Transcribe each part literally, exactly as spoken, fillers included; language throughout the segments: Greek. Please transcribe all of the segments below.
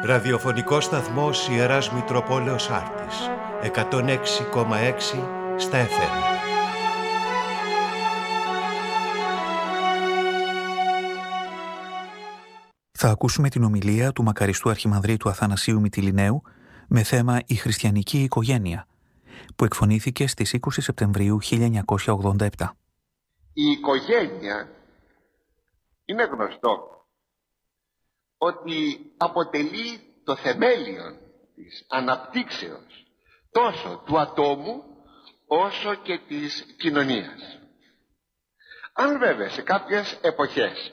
Ραδιοφωνικός σταθμός Ιεράς Μητροπόλεως Άρτης, εκατόν έξι κόμμα έξι στα εφ εμ. Θα ακούσουμε την ομιλία του μακαριστού Αρχιμανδρίτου Αθανασίου Μυτιληναίου με θέμα «Η χριστιανική οικογένεια», που εκφωνήθηκε στις είκοσι Σεπτεμβρίου χίλια εννιακόσια ογδόντα επτά. Η οικογένεια είναι γνωστό ότι αποτελεί το θεμέλιο της αναπτύξεως τόσο του ατόμου όσο και της κοινωνίας. Αν βέβαια σε κάποιες εποχές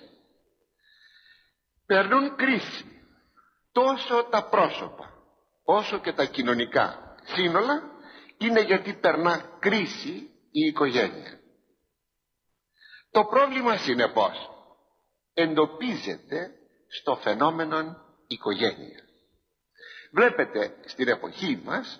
περνούν κρίση τόσο τα πρόσωπα όσο και τα κοινωνικά σύνολα, είναι γιατί περνά κρίση η οικογένεια. Το πρόβλημα συνεπώς εντοπίζεται στο φαινόμενο οικογένεια. Βλέπετε στην εποχή μας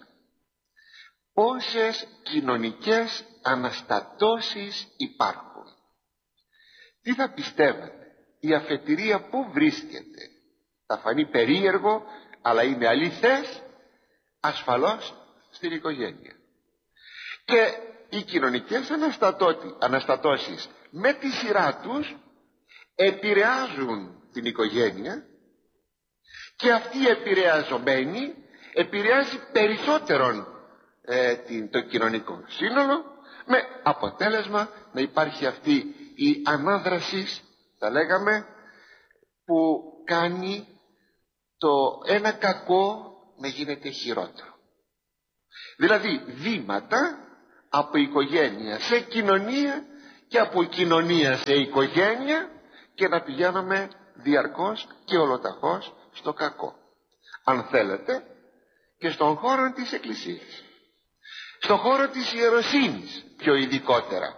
πόσες κοινωνικές αναστατώσεις υπάρχουν. Τι θα πιστεύετε, η αφετηρία που βρίσκεται? Θα φανεί περίεργο, αλλά είναι αληθές, ασφαλώς στην οικογένεια. Και οι κοινωνικές αναστατώσεις με τη σειρά τους επηρεάζουν την οικογένεια, και αυτή η επηρεαζομένη επηρεάζει περισσότερον ε, την, το κοινωνικό σύνολο, με αποτέλεσμα να υπάρχει αυτή η ανάδραση, θα λέγαμε, που κάνει το ένα κακό να γίνεται χειρότερο. Δηλαδή βήματα από οικογένεια σε κοινωνία και από κοινωνία σε οικογένεια, και να πηγαίνουμε διαρκώς και ολοταχώς στο κακό. Αν θέλετε, και στον χώρο της Εκκλησίας, στον χώρο της ιεροσύνης πιο ειδικότερα.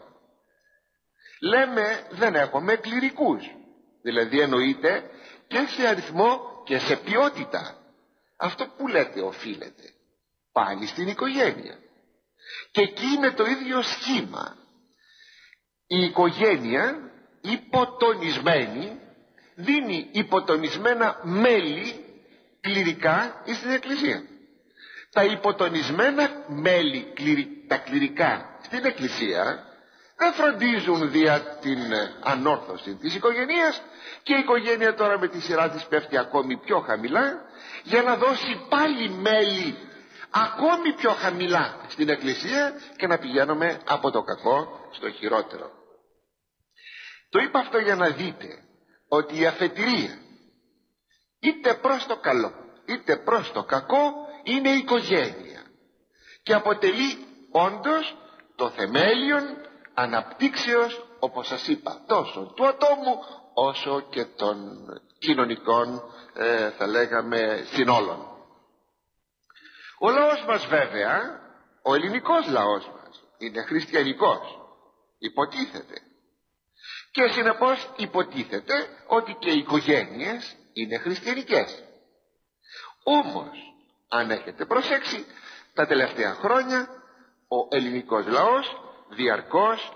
Λέμε δεν έχουμε κληρικούς, δηλαδή εννοείται και σε αριθμό και σε ποιότητα. Αυτό που λέτε οφείλεται πάλι στην οικογένεια, και εκεί είναι το ίδιο σχήμα. Η οικογένεια υποτονισμένη δίνει υποτονισμένα μέλη κληρικά στην Εκκλησία. Τα υποτονισμένα μέλη, τα κληρικά στην Εκκλησία, δεν φροντίζουν δια την ανόρθωση της οικογένειας, και η οικογένεια τώρα με τη σειρά της πέφτει ακόμη πιο χαμηλά, για να δώσει πάλι μέλη ακόμη πιο χαμηλά στην Εκκλησία, και να πηγαίνουμε από το κακό στο χειρότερο. Το είπα αυτό για να δείτε ότι η αφετηρία είτε προς το καλό είτε προς το κακό είναι η οικογένεια, και αποτελεί όντως το θεμέλιον αναπτύξεως, όπως σας είπα, τόσο του ατόμου όσο και των κοινωνικών ε, θα λέγαμε συνόλων. Ο λαός μας βέβαια, ο ελληνικός λαός μας, είναι χριστιανικός, υποτίθεται, και συνεπώς υποτίθεται ότι και οι οικογένειες είναι χριστιανικές. Όμως, αν έχετε προσέξει, τα τελευταία χρόνια ο ελληνικός λαός διαρκώς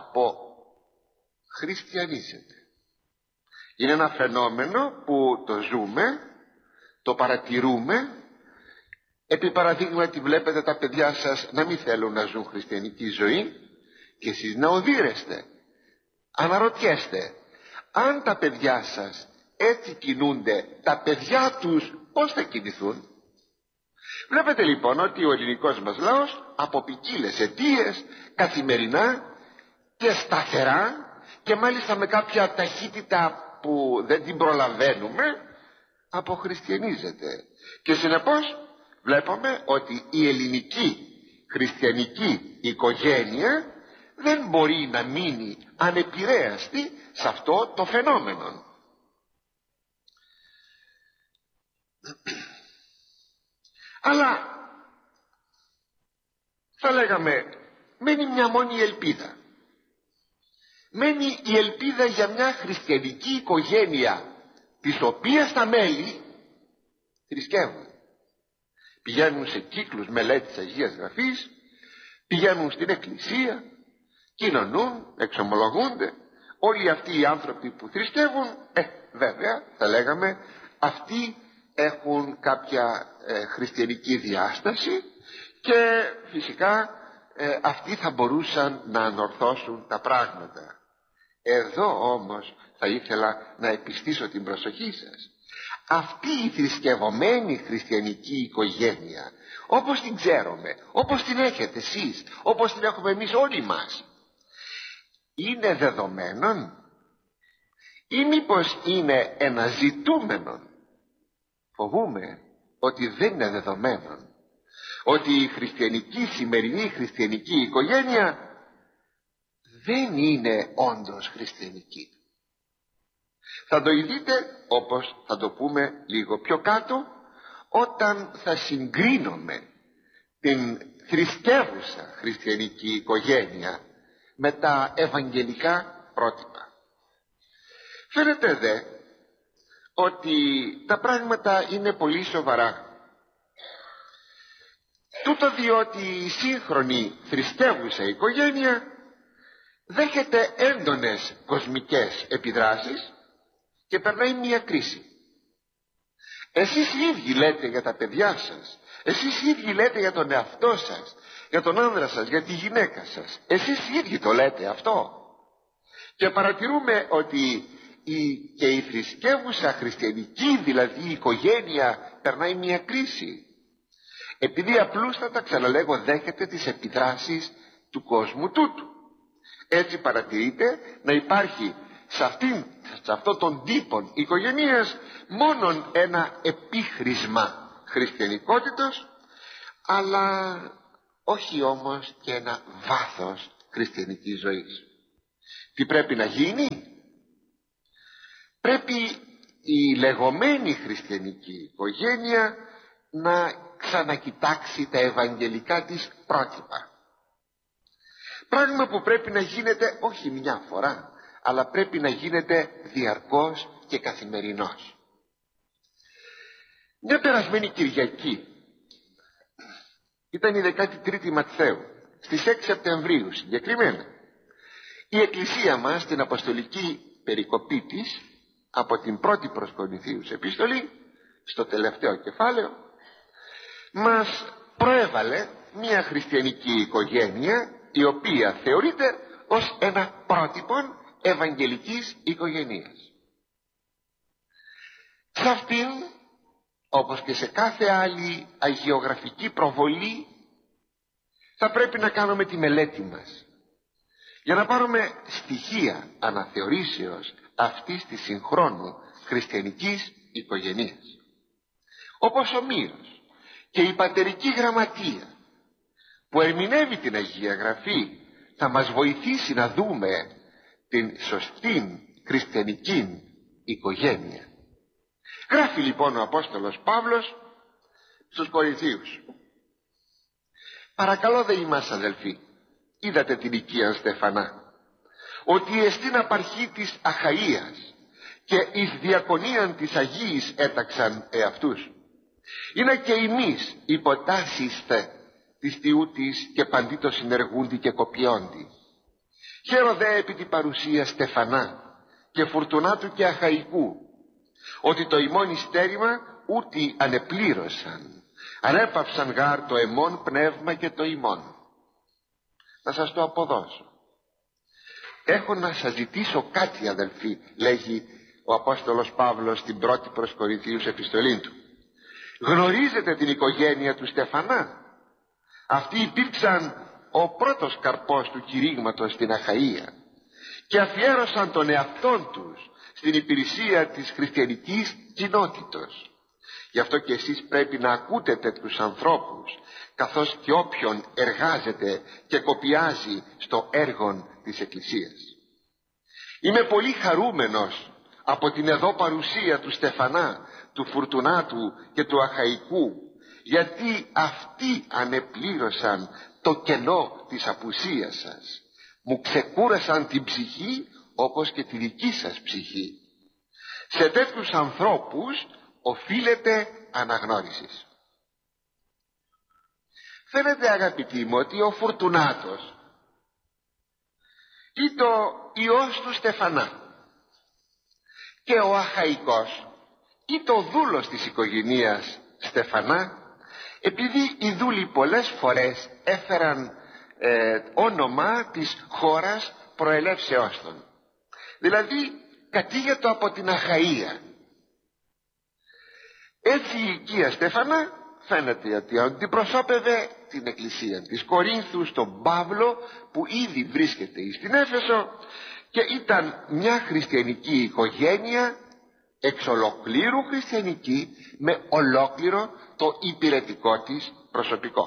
αποχριστιανίζεται. Είναι ένα φαινόμενο που το ζούμε, το παρατηρούμε. Επί παραδείγματι βλέπετε τα παιδιά σας να μην θέλουν να ζουν χριστιανική ζωή, και εσείς να οδύρεστε. Αναρωτιέστε, αν τα παιδιά σας έτσι κινούνται, τα παιδιά τους πώς θα κινηθούν? Βλέπετε λοιπόν ότι ο ελληνικός μας λαός από ποικίλες αιτίες καθημερινά και σταθερά, και μάλιστα με κάποια ταχύτητα που δεν την προλαβαίνουμε, αποχριστιανίζεται. Και συνεπώς βλέπουμε ότι η ελληνική χριστιανική οικογένεια δεν μπορεί να μείνει ανεπηρέαστη σε αυτό το φαινόμενο. Αλλά θα λέγαμε μένει μια μόνη ελπίδα. Μένει η ελπίδα για μια χριστιανική οικογένεια, της οποίας τα μέλη θρησκεύουν. Πηγαίνουν σε κύκλους μελέτης Αγίας Γραφής, πηγαίνουν στην εκκλησία, κοινωνούν, εξομολογούνται. Όλοι αυτοί οι άνθρωποι που θρησκεύουν, ε, βέβαια θα λέγαμε, αυτοί έχουν κάποια ε, χριστιανική διάσταση και φυσικά ε, αυτοί θα μπορούσαν να ανορθώσουν τα πράγματα. Εδώ όμως θα ήθελα να επιστήσω την προσοχή σας. Αυτή η θρησκευωμένη χριστιανική οικογένεια, όπως την ξέρουμε, όπως την έχετε εσείς, όπως την έχουμε εμείς όλοι μας, είναι δεδομένον ή μήπως είναι ένα ζητούμενο? Φοβούμαι ότι δεν είναι δεδομένον, ότι η χριστιανική, σημερινή χριστιανική οικογένεια δεν είναι όντως χριστιανική. Θα το ειδείτε, όπως θα το πούμε λίγο πιο κάτω, όταν θα συγκρίνουμε την θρησκεύουσα χριστιανική οικογένεια με τα ευαγγελικά πρότυπα. Φαίνεται δε ότι τα πράγματα είναι πολύ σοβαρά. Τούτο διότι η σύγχρονη θρησκεύουσα οικογένεια δέχεται έντονες κοσμικές επιδράσεις και περνάει μια κρίση. Εσείς οι ίδιοι λέτε για τα παιδιά σας, εσείς οι ίδιοι λέτε για τον εαυτό σας, για τον άνδρα σας, για τη γυναίκα σας, εσείς οι ίδιοι το λέτε αυτό. Και παρατηρούμε ότι η, και η θρησκεύουσα χριστιανική δηλαδή η οικογένεια περνάει μια κρίση, επειδή απλούστατα, ξαναλέγω, δέχεται τις επιδράσεις του κόσμου τούτου. Έτσι παρατηρείται να υπάρχει σε, αυτήν, σε αυτόν τον τύπο οικογενείας μόνον ένα επίχρησμα χριστιανικότητος, αλλά όχι όμως και ένα βάθος χριστιανικής ζωής. Τι πρέπει να γίνει? Πρέπει η λεγόμενη χριστιανική οικογένεια να ξανακοιτάξει τα ευαγγελικά της πρότυπα. Πράγμα που πρέπει να γίνεται όχι μια φορά, αλλά πρέπει να γίνεται διαρκώς και καθημερινώς. Μια περασμένη Κυριακή, ήταν η δεκάτη τρίτη Ματθαίου, στις έξι Σεπτεμβρίου συγκεκριμένα, η Εκκλησία μας στην Αποστολική περικοπή της, από την πρώτη προς Κορινθίους επίστολη, στο τελευταίο κεφάλαιο, μας προέβαλε μια χριστιανική οικογένεια, η οποία θεωρείται ως ένα πρότυπο ευαγγελικής οικογένειας. Σε αυτήν, όπως και σε κάθε άλλη αγιογραφική προβολή, θα πρέπει να κάνουμε τη μελέτη μας για να πάρουμε στοιχεία αναθεωρήσεως αυτής της συγχρόνου χριστιανικής οικογενείας. Όπως ο Μύρος και η πατερική γραμματεία που ερμηνεύει την Αγία Γραφή θα μας βοηθήσει να δούμε την σωστή χριστιανική οικογένεια. Γράφει λοιπόν ο Απόστολος Παύλος στους Κορινθίους: παρακαλώ δε ημάς αδελφοί, είδατε την οικία Στεφανά, ότι εστίν απαρχή της Αχαΐας και εις διακονίαν της Αγίης έταξαν εαυτούς. Είναι και εμείς υποτάσσιστε της τιούτης και παντήτο συνεργούντι και κοπιόντι. Χαίρο δε επί την παρουσία Στεφανά και Φουρτουνάτου και Αχαϊκού, ότι το ημών ιστέρημα ούτι ανεπλήρωσαν, ανέπαυσαν γάρ το εμών πνεύμα και το ημών. Θα σας το αποδώσω. Έχω να σας ζητήσω κάτι αδελφοί, λέγει ο Απόστολος Παύλος στην πρώτη προς Κορινθίους επιστολή του. Γνωρίζετε την οικογένεια του Στεφανά? Αυτοί υπήρξαν ο πρώτος καρπός του κηρύγματος στην Αχαΐα και αφιέρωσαν τον εαυτόν τους στην υπηρεσία της χριστιανικής κοινότητος. Γι' αυτό και εσείς πρέπει να ακούτε τέτοιους ανθρώπους, καθώς και όποιον εργάζεται και κοπιάζει στο έργο της Εκκλησίας. Είμαι πολύ χαρούμενος από την εδώ παρουσία του Στεφανά, του Φουρτουνάτου και του Αχαϊκού, γιατί αυτοί ανεπλήρωσαν το κενό της απουσίας σας. Μου ξεκούρασαν την ψυχή όπως και τη δική σας ψυχή. Σε τέτοιους ανθρώπους οφείλεται αναγνώρισης. Φαίνεται αγαπητοί μου ότι ο Φουρτουνάτος ή το ιός του Στεφανά και ο Αχαϊκός ή το δούλος της οικογένειας Στεφανά, επειδή οι δούλοι πολλές φορές έφεραν ε, όνομα της χώρας προελεύσεώς των, δηλαδή κατήγετο από την Αχαΐα. Έτσι η οικία Στέφανα φαίνεται ότι αντιπροσώπευε την εκκλησία της Κορίνθου, στον Παύλο που ήδη βρίσκεται στην Έφεσο, και ήταν μια χριστιανική οικογένεια, εξ ολοκλήρου χριστιανική, με ολόκληρο το υπηρετικό της προσωπικό.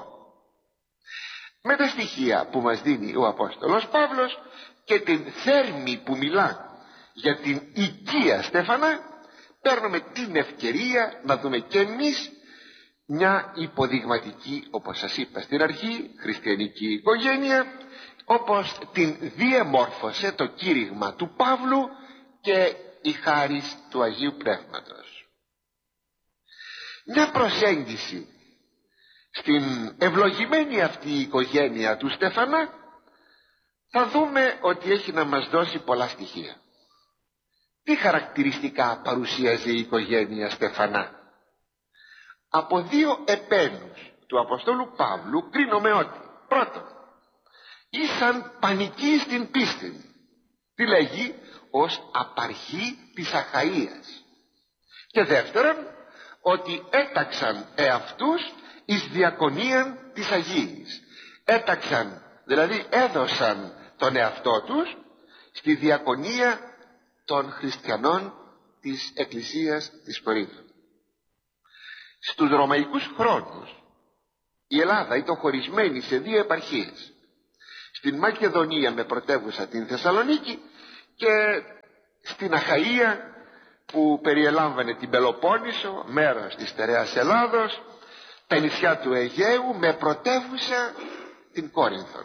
Με τα στοιχεία που μας δίνει ο Απόστολος Παύλος και την θέρμη που μιλά για την οικία Στέφανα, παίρνουμε την ευκαιρία να δούμε και εμείς μια υποδειγματική, όπως σας είπα στην αρχή, χριστιανική οικογένεια, όπως την διεμόρφωσε το κήρυγμα του Παύλου και η χάρις του Αγίου Πνεύματος. Μια προσέγγιση στην ευλογημένη αυτή η οικογένεια του Στέφανα θα δούμε ότι έχει να μας δώσει πολλά στοιχεία. Τι χαρακτηριστικά παρουσίαζε η οικογένεια Στεφανά? Από δύο επένους του Αποστόλου Παύλου κρίνουμε ότι πρώτον, ήσαν πανικοί στην πίστη, τι λέγει, ως απαρχή της Αχαΐας, και δεύτερον, ότι έταξαν εαυτούς εις διακονίαν της Αγίης. Έταξαν, δηλαδή έδωσαν τον εαυτό τους στη διακονία των χριστιανών της Εκκλησίας της Κορίνθου. Στους ρωμαϊκούς χρόνους η Ελλάδα ήταν χωρισμένη σε δύο επαρχίες, στην Μακεδονία με πρωτεύουσα την Θεσσαλονίκη και στην Αχαΐα που περιελάμβανε την Πελοπόννησο, μέρος της στερεάς Ελλάδος, τα νησιά του Αιγαίου με πρωτεύουσα την Κόρινθο.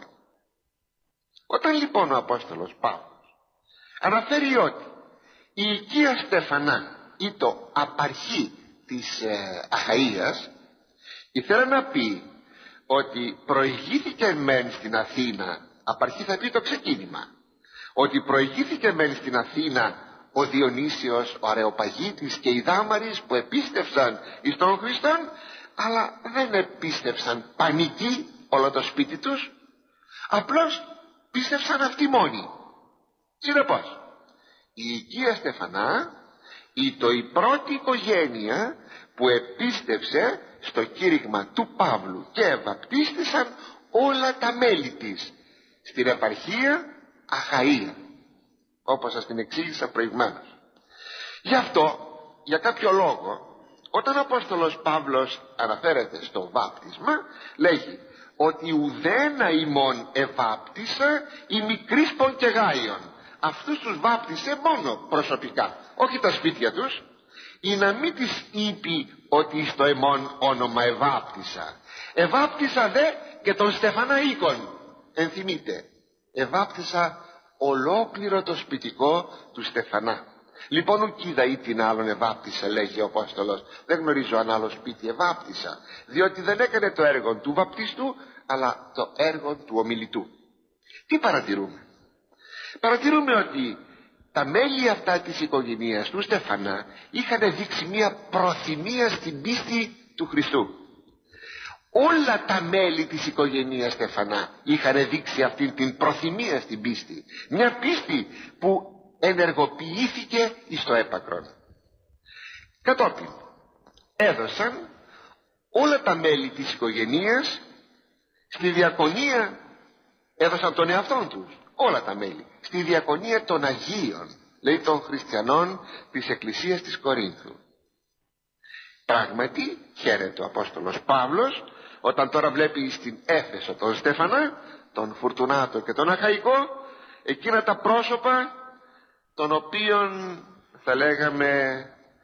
Όταν λοιπόν ο Απόστολος Παύλος αναφέρει ότι η οικία Στεφανά ή το απαρχή της ε, Αχαΐας, ήθελε να πει ότι προηγήθηκε μεν στην Αθήνα, απαρχή θα πει το ξεκίνημα, ότι προηγήθηκε μεν στην Αθήνα ο Διονύσιος, ο Αρεοπαγίτης και οι Δάμαρης που επίστευσαν εις τον Χριστόν, αλλά δεν επίστευσαν πανικοί όλο το σπίτι τους, απλώς πίστευσαν αυτοί μόνοι. Συνεπώς η οικία Στεφανά ήτο η πρώτη οικογένεια που επίστευσε στο κήρυγμα του Παύλου και ευαπτίστησαν όλα τα μέλη της στην επαρχία Αχαΐα, όπως σας την εξήγησα προηγουμένως. Γι' αυτό, για κάποιο λόγο, όταν ο Απόστολος Παύλος αναφέρεται στο βάπτισμα, λέγει ότι ουδένα ημών ευάπτισα η μικρίσπον και Γάιον. Αυτούς τους βάπτισε μόνο προσωπικά, όχι τα σπίτια τους, ή να μην της είπε ότι στο εμών όνομα ευάπτισα. Ευάπτισα δε και τον Στεφανά οίκον. Ενθυμείτε, ευάπτισα ολόκληρο το σπιτικό του Στεφανά. Λοιπόν ουκίδα ή την άλλον ευάπτισα, λέγει ο Απόστολος. Δεν γνωρίζω αν άλλο σπίτι ευάπτισα, διότι δεν έκανε το έργο του βαπτιστού, αλλά το έργο του ομιλητού. Τι παρατηρούμε? Παρατηρούμε ότι τα μέλη αυτά της οικογένειας του Στεφανά είχαν δείξει μια προθυμία στην πίστη του Χριστού. Όλα τα μέλη της οικογένειας Στεφανά είχαν δείξει αυτή την προθυμία στην πίστη, μια πίστη που ενεργοποιήθηκε εις το έπακρον. Κατόπιν έδωσαν όλα τα μέλη της οικογένειας στη διακονία, έδωσαν τον εαυτόν τους όλα τα μέλη στη διακονία των Αγίων, λέει των χριστιανών της Εκκλησίας της Κορίνθου. Πράγματι χαίρεται ο Απόστολος Παύλος όταν τώρα βλέπει στην Έφεσο τον Στέφανα, τον Φουρτουνάτο και τον Αχαϊκό, εκείνα τα πρόσωπα των οποίων θα λέγαμε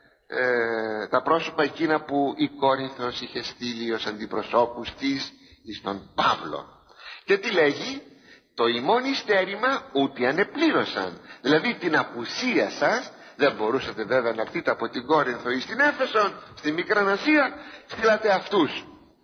ε, τα πρόσωπα εκείνα που η Κόρινθος είχε στείλει ως αντιπροσώπους της εις τον Παύλο. Και τι λέγει? Το ημών ειστέρημα ούτε ανεπλήρωσαν. Δηλαδή την απουσία σας, δεν μπορούσατε βέβαια να έρθετε από την Κόρινθο ή στην Έφεσο, στη Μικρά Ασία, στείλατε αυτούς.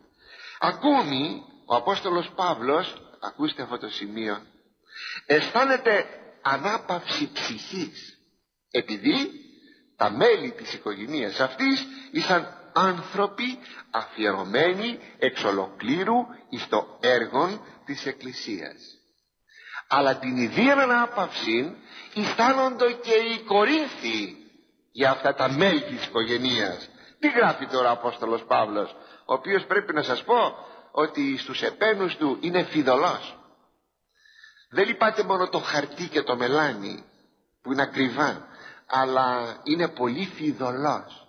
Ακόμη ο Απόστολος Παύλος, ακούστε αυτό το σημείο, αισθάνεται ανάπαυση ψυχής, επειδή τα μέλη της οικογένειας αυτής ήσαν άνθρωποι αφιερωμένοι εξ ολοκλήρου εις το έργο της Εκκλησίας. Αλλά την ιδίαν ανάπαυση αισθάνονται και οι Κορίνθιοι για αυτά τα μέλη της οικογένειας. Τι γράφει τώρα ο Απόστολος Παύλος, ο οποίος πρέπει να σας πω ότι στους επένους του είναι φιδωλός. Δεν λυπάται μόνο το χαρτί και το μελάνι που είναι ακριβά, αλλά είναι πολύ φιδωλός.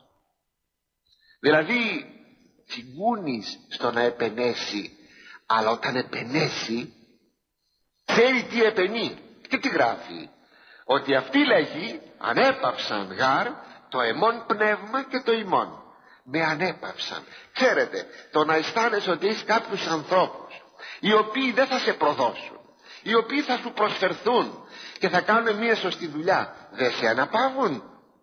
Δηλαδή τσιγκούνης στο να επενέσει, αλλά όταν επενέσει ξέρει τι επενεί. Και τι γράφει? Ότι αυτοί, λέγει, ανέπαυσαν γάρ το εμόν πνεύμα και το ημών. Με ανέπαυσαν. Ξέρετε, το να αισθάνεσαι ότι έχεις κάποιους ανθρώπους οι οποίοι δεν θα σε προδώσουν, οι οποίοι θα σου προσφερθούν και θα κάνουν μια σωστή δουλειά, δεν σε αναπαύουν?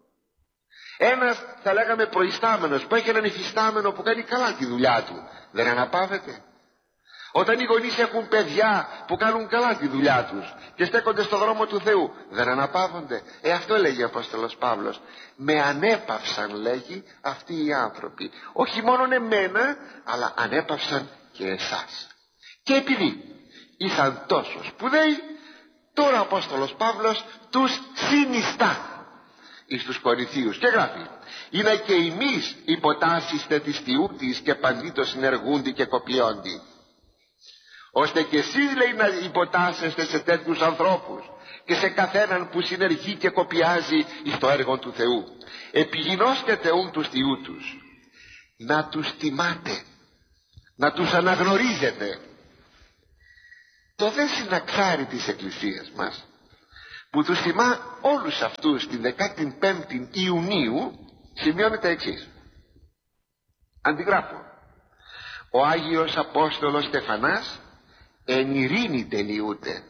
Ένας, θα λέγαμε, προϊστάμενος που έχει έναν υφιστάμενο που κάνει καλά τη δουλειά του, δεν αναπαύεται? Όταν οι γονείς έχουν παιδιά που κάνουν καλά τη δουλειά τους και στέκονται στο δρόμο του Θεού, δεν αναπαύονται? Ε, αυτό λέγει ο Απόστολος Παύλος. Με ανέπαυσαν, λέγει, αυτοί οι άνθρωποι. Όχι μόνον εμένα, αλλά ανέπαυσαν και εσάς. Και επειδή ήσαν τόσο σπουδαίοι, τώρα ο Απόστολος Παύλος τους συνιστά εις τους Κορινθίους και γράφει: είναι και εμείς υποτάσσιστε της τιούτης και παντήτως συνεργούνται και κοπιόντι, ώστε και εσείς, λέει, να υποτάσσεστε σε τέτοιους ανθρώπους και σε καθέναν που συνεργεί και κοπιάζει εις το έργο του Θεού. Επιγινώσκετε ούν τους τιούτους, να τους τιμάτε, να τους αναγνωρίζετε. Το δε συναξάρι της Εκκλησίας μας, που τους τιμά όλους αυτούς την δεκαπέντε Ιουνίου, σημειώνει τα εξής. Αντιγράφω: ο Άγιος Απόστολος Στεφανάς εν ειρήνη τελειούται.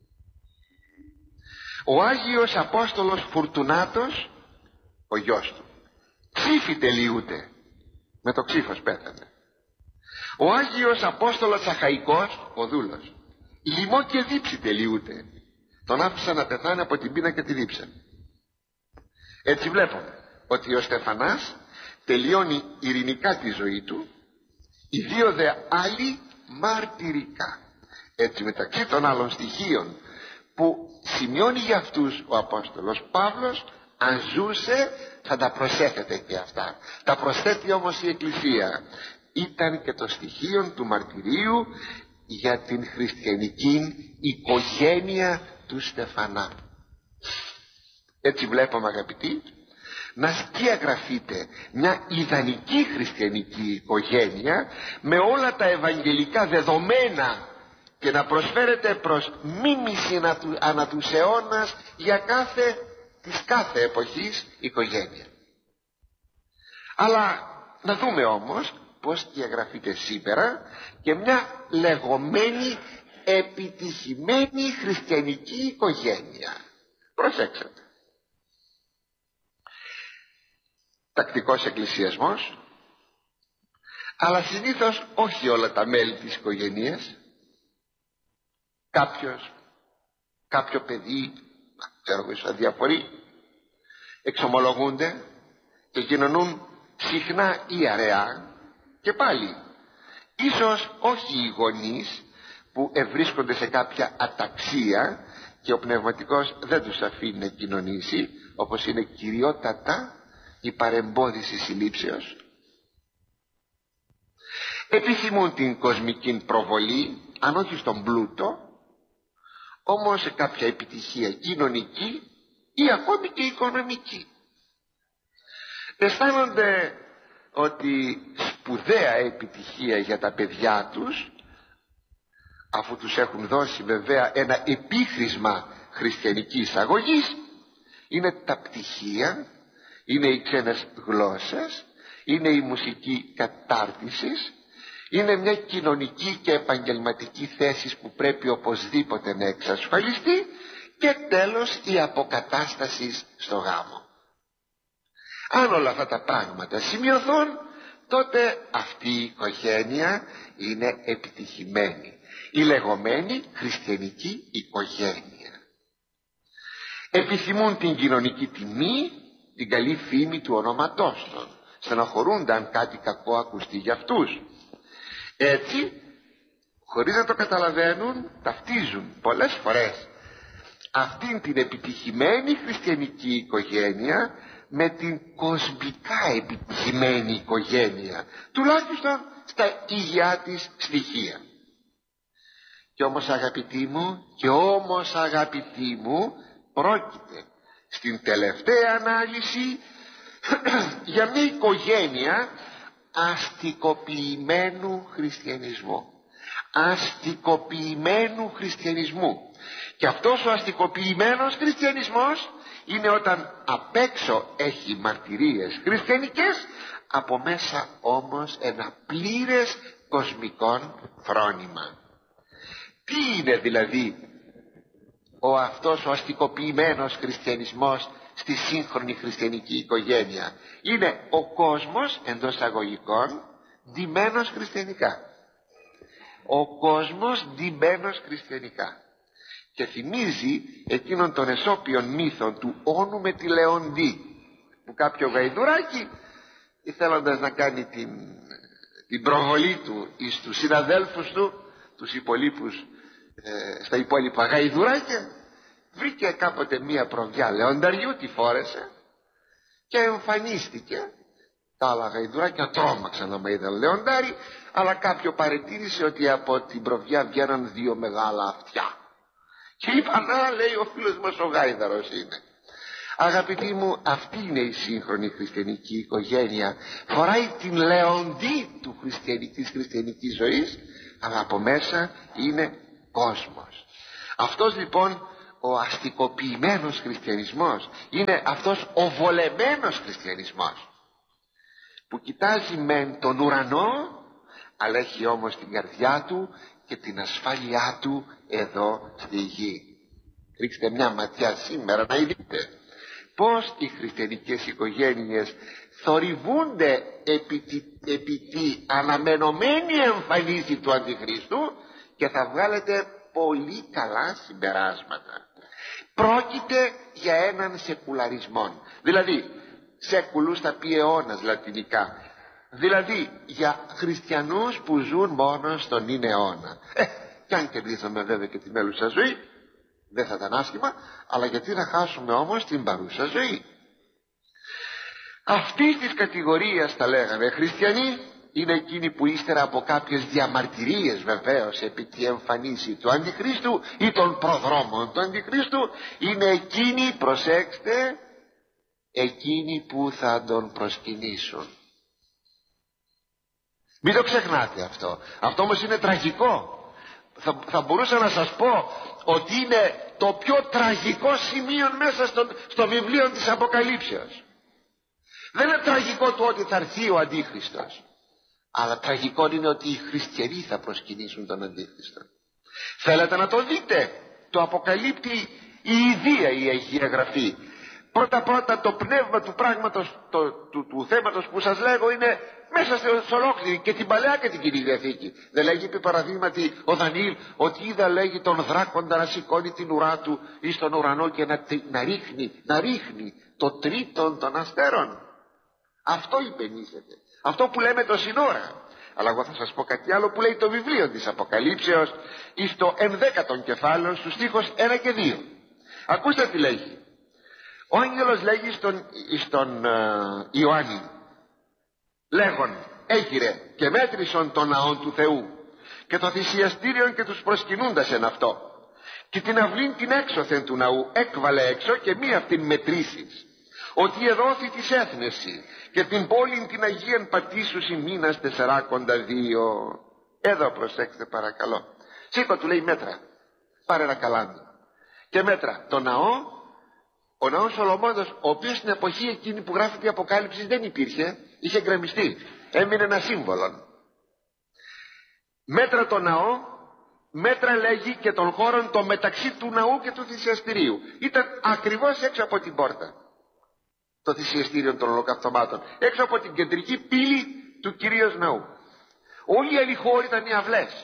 Ο Άγιος Απόστολος Φουρτουνάτος, ο γιος του, ψήφι τελειούται, με το ξύφος πέθανε. Ο Άγιος Απόστολος Αχαϊκός, ο δούλος, λοιμό και δίψη τελειούται, τον άφησαν να πεθάνει από την πείνα και τη δίψα. Έτσι βλέπουμε ότι ο Στεφανάς τελειώνει ειρηνικά τη ζωή του, οι δύο δε άλλοι μαρτυρικά. Έτσι, μεταξύ των άλλων στοιχείων που σημειώνει για αυτούς ο Απόστολος Παύλος, αν ζούσε θα τα προσέθετε και αυτά. Τα προσθέτει όμως η Εκκλησία. Ήταν και το στοιχείο του μαρτυρίου για την χριστιανική οικογένεια του Στεφανά. Έτσι βλέπουμε, αγαπητοί, να σκιαγραφείτε μια ιδανική χριστιανική οικογένεια με όλα τα ευαγγελικά δεδομένα και να προσφέρετε προς μίμηση ανά τους αιώνας για κάθε, της κάθε εποχής οικογένεια. Αλλά να δούμε όμως πως διαγραφείται σήμερα και μια λεγόμενη επιτυχημένη χριστιανική οικογένεια. Προσέξτε. Τακτικός εκκλησιασμός, αλλά συνήθως όχι όλα τα μέλη της οικογένειας. Κάποιος, κάποιο παιδί, ξέρω εγώ, σαν διαφορεί, εξομολογούνται και κοινωνούν συχνά ή αραιά, και πάλι ίσως όχι οι γονείς που ευρίσκονται σε κάποια αταξία και ο πνευματικός δεν τους αφήνει να κοινωνήσει, όπως είναι κυριότατα η παρεμπόδιση συλλήψεως. Επιθυμούν την κοσμική προβολή, αν όχι στον πλούτο, όμως σε κάποια επιτυχία κοινωνική ή ακόμη και οικονομική. Αισθάνονται ότι σπουδαία επιτυχία για τα παιδιά τους, αφού τους έχουν δώσει βέβαια ένα επίχρησμα χριστιανικής αγωγής, είναι τα πτυχία, είναι οι ξένες γλώσσες, είναι η μουσική κατάρτισης, είναι μια κοινωνική και επαγγελματική θέση που πρέπει οπωσδήποτε να εξασφαλιστεί, και τέλος η αποκατάσταση στο γάμο. Αν όλα αυτά τα πράγματα σημειωθούν, τότε αυτή η οικογένεια είναι επιτυχημένη, η λεγόμενη χριστιανική οικογένεια. Επιθυμούν την κοινωνική τιμή, την καλή φήμη του ονόματός των. Στενοχωρούνταν κάτι κακό ακουστεί για αυτούς. Έτσι, χωρίς να το καταλαβαίνουν, ταυτίζουν πολλές φορές αυτήν την επιτυχημένη χριστιανική οικογένεια με την κοσμικά επιτυχημένη οικογένεια, τουλάχιστον στα υγειά της στοιχεία. Και όμως αγαπητοί μου, και όμως αγαπητοί μου, πρόκειται στην τελευταία ανάλυση για μια οικογένεια αστικοποιημένου χριστιανισμού. Αστικοποιημένου χριστιανισμού. Και αυτός ο αστικοποιημένος χριστιανισμός είναι όταν απ' έξω έχει μαρτυρίες χριστιανικές, από μέσα όμως ένα πλήρες κοσμικών φρόνημα. Τι είναι δηλαδή ο αυτός ο αστικοποιημένος χριστιανισμός στη σύγχρονη χριστιανική οικογένεια? Είναι ο κόσμος εντός αγωγικών ντυμένος χριστιανικά. Ο κόσμος ντυμένος χριστιανικά. Και θυμίζει εκείνον των εσώπιων μύθων του Όνου με τη Λεοντή, που κάποιο γαϊδουράκι, θέλοντας να κάνει την, την προβολή του εις τους συναδέλφους του, τους υπολείπους, ε, στα υπόλοιπα γαϊδουράκια, βρήκε κάποτε μία προβιά λεονταριού, τη φόρεσε και εμφανίστηκε. Τα άλλα γαϊδουράκια τρόμαξαν να με είδαν λεοντάρι, αλλά κάποιο παρετήρησε ότι από την προβιά βγαίναν δύο μεγάλα αυτιά. Και είπαν, α, λέει, ο φίλος μας ο γάιδαρος είναι. Αγαπητοί μου, αυτή είναι η σύγχρονη χριστιανική οικογένεια. Φοράει την λεοντή του χριστιανικής χριστιανικής ζωής, αλλά από μέσα είναι κόσμος. Αυτός λοιπόν ο αστικοποιημένος χριστιανισμός είναι αυτός ο βολεμένος χριστιανισμός, που κοιτάζει μεν τον ουρανό, αλλά έχει όμως την καρδιά του και την ασφάλειά του εδώ στη γη. Ρίξτε μια ματιά σήμερα να δείτε πως οι χριστιανικές οικογένειες θορυβούνται επί τη, επί τη αναμενωμένη εμφανίση του Αντιχρίστου, και θα βγάλετε πολύ καλά συμπεράσματα. Πρόκειται για έναν σεκουλαρισμό, δηλαδή σεκουλούς θα πει αιώνας λατινικά, δηλαδή για χριστιανούς που ζουν μόνο στον είναι αιώνα. Ε, κι αν κερδίσαμε βέβαια και τη μέλουσα ζωή, δεν θα ήταν άσχημα, αλλά γιατί να χάσουμε όμως την παρούσα ζωή? Αυτής της κατηγορίας τα λέγαμε χριστιανοί είναι εκείνοι που ύστερα από κάποιες διαμαρτυρίες βεβαίως επί τη εμφανίση του Αντιχρίστου ή των προδρόμων του Αντιχρίστου, είναι εκείνοι, προσέξτε, εκείνοι που θα τον προσκυνήσουν. Μην το ξεχνάτε αυτό. Αυτό όμως είναι τραγικό. Θα, θα μπορούσα να σας πω ότι είναι το πιο τραγικό σημείο μέσα στο, στο βιβλίο της Αποκαλύψεως. Δεν είναι τραγικό το ότι θα έρθει ο Αντίχριστος, αλλά τραγικό είναι ότι οι χριστιανοί θα προσκυνήσουν τον Αντίχριστο. Θέλετε να το δείτε? Το αποκαλύπτει η Ιδία η Αγία Γραφή. Πρώτα πρώτα το πνεύμα του πράγματος, το, του, του θέματος που σας λέγω, είναι μέσα σε ολόκληρη και την Παλαιά και την Καινή Διαθήκη. Δεν λέγει επί παραδείγματι ο Δανιήλ ότι είδα, λέγει, τον δράκοντα να σηκώνει την ουρά του εις τον ουρανό και να, να, ρίχνει, να ρίχνει το τρίτον των αστέρων. Αυτό υπενήσεται, αυτό που λέμε το σύνορα. Αλλά εγώ θα σας πω κάτι άλλο που λέει το βιβλίο της Αποκαλύψεως εις το ενδέκατον κεφάλαιο στους στίχους ένα και δύο. Ακούστε τι λέγει. Ο άγγελος λέγει στον, στον uh, Ιωάννη, λέγον, έγειρε και μέτρησον τον ναόν του Θεού και το θυσιαστήριον και τους προσκυνούντας εν αυτό, και την αυλήν την έξωθεν του ναού έκβαλε έξω και μη αυτήν μετρήσεις, ότι εδόθη της έθνεση και την πόλην την Αγίαν πατήσουσι μήνας τεσσεράκοντα δύο. Εδώ προσέξτε παρακαλώ. Σήκω, του λέει, μέτρα, πάρε ένα καλάμι και μέτρα το ναό. Ο ναός Σολομώντος, ο οποίος στην εποχή εκείνη που γράφεται η Αποκάλυψη δεν υπήρχε, είχε γκρεμιστεί, έμεινε ένα σύμβολο. Μέτρα το ναό, μέτρα λέγει και των χώρων το μεταξύ του ναού και του θυσιαστηρίου. Ήταν ακριβώς έξω από την πόρτα το θυσιαστήριο των ολοκαυτωμάτων, έξω από την κεντρική πύλη του κυρίως ναού. Όλοι οι άλλοι χώροι ήταν οι αυλές.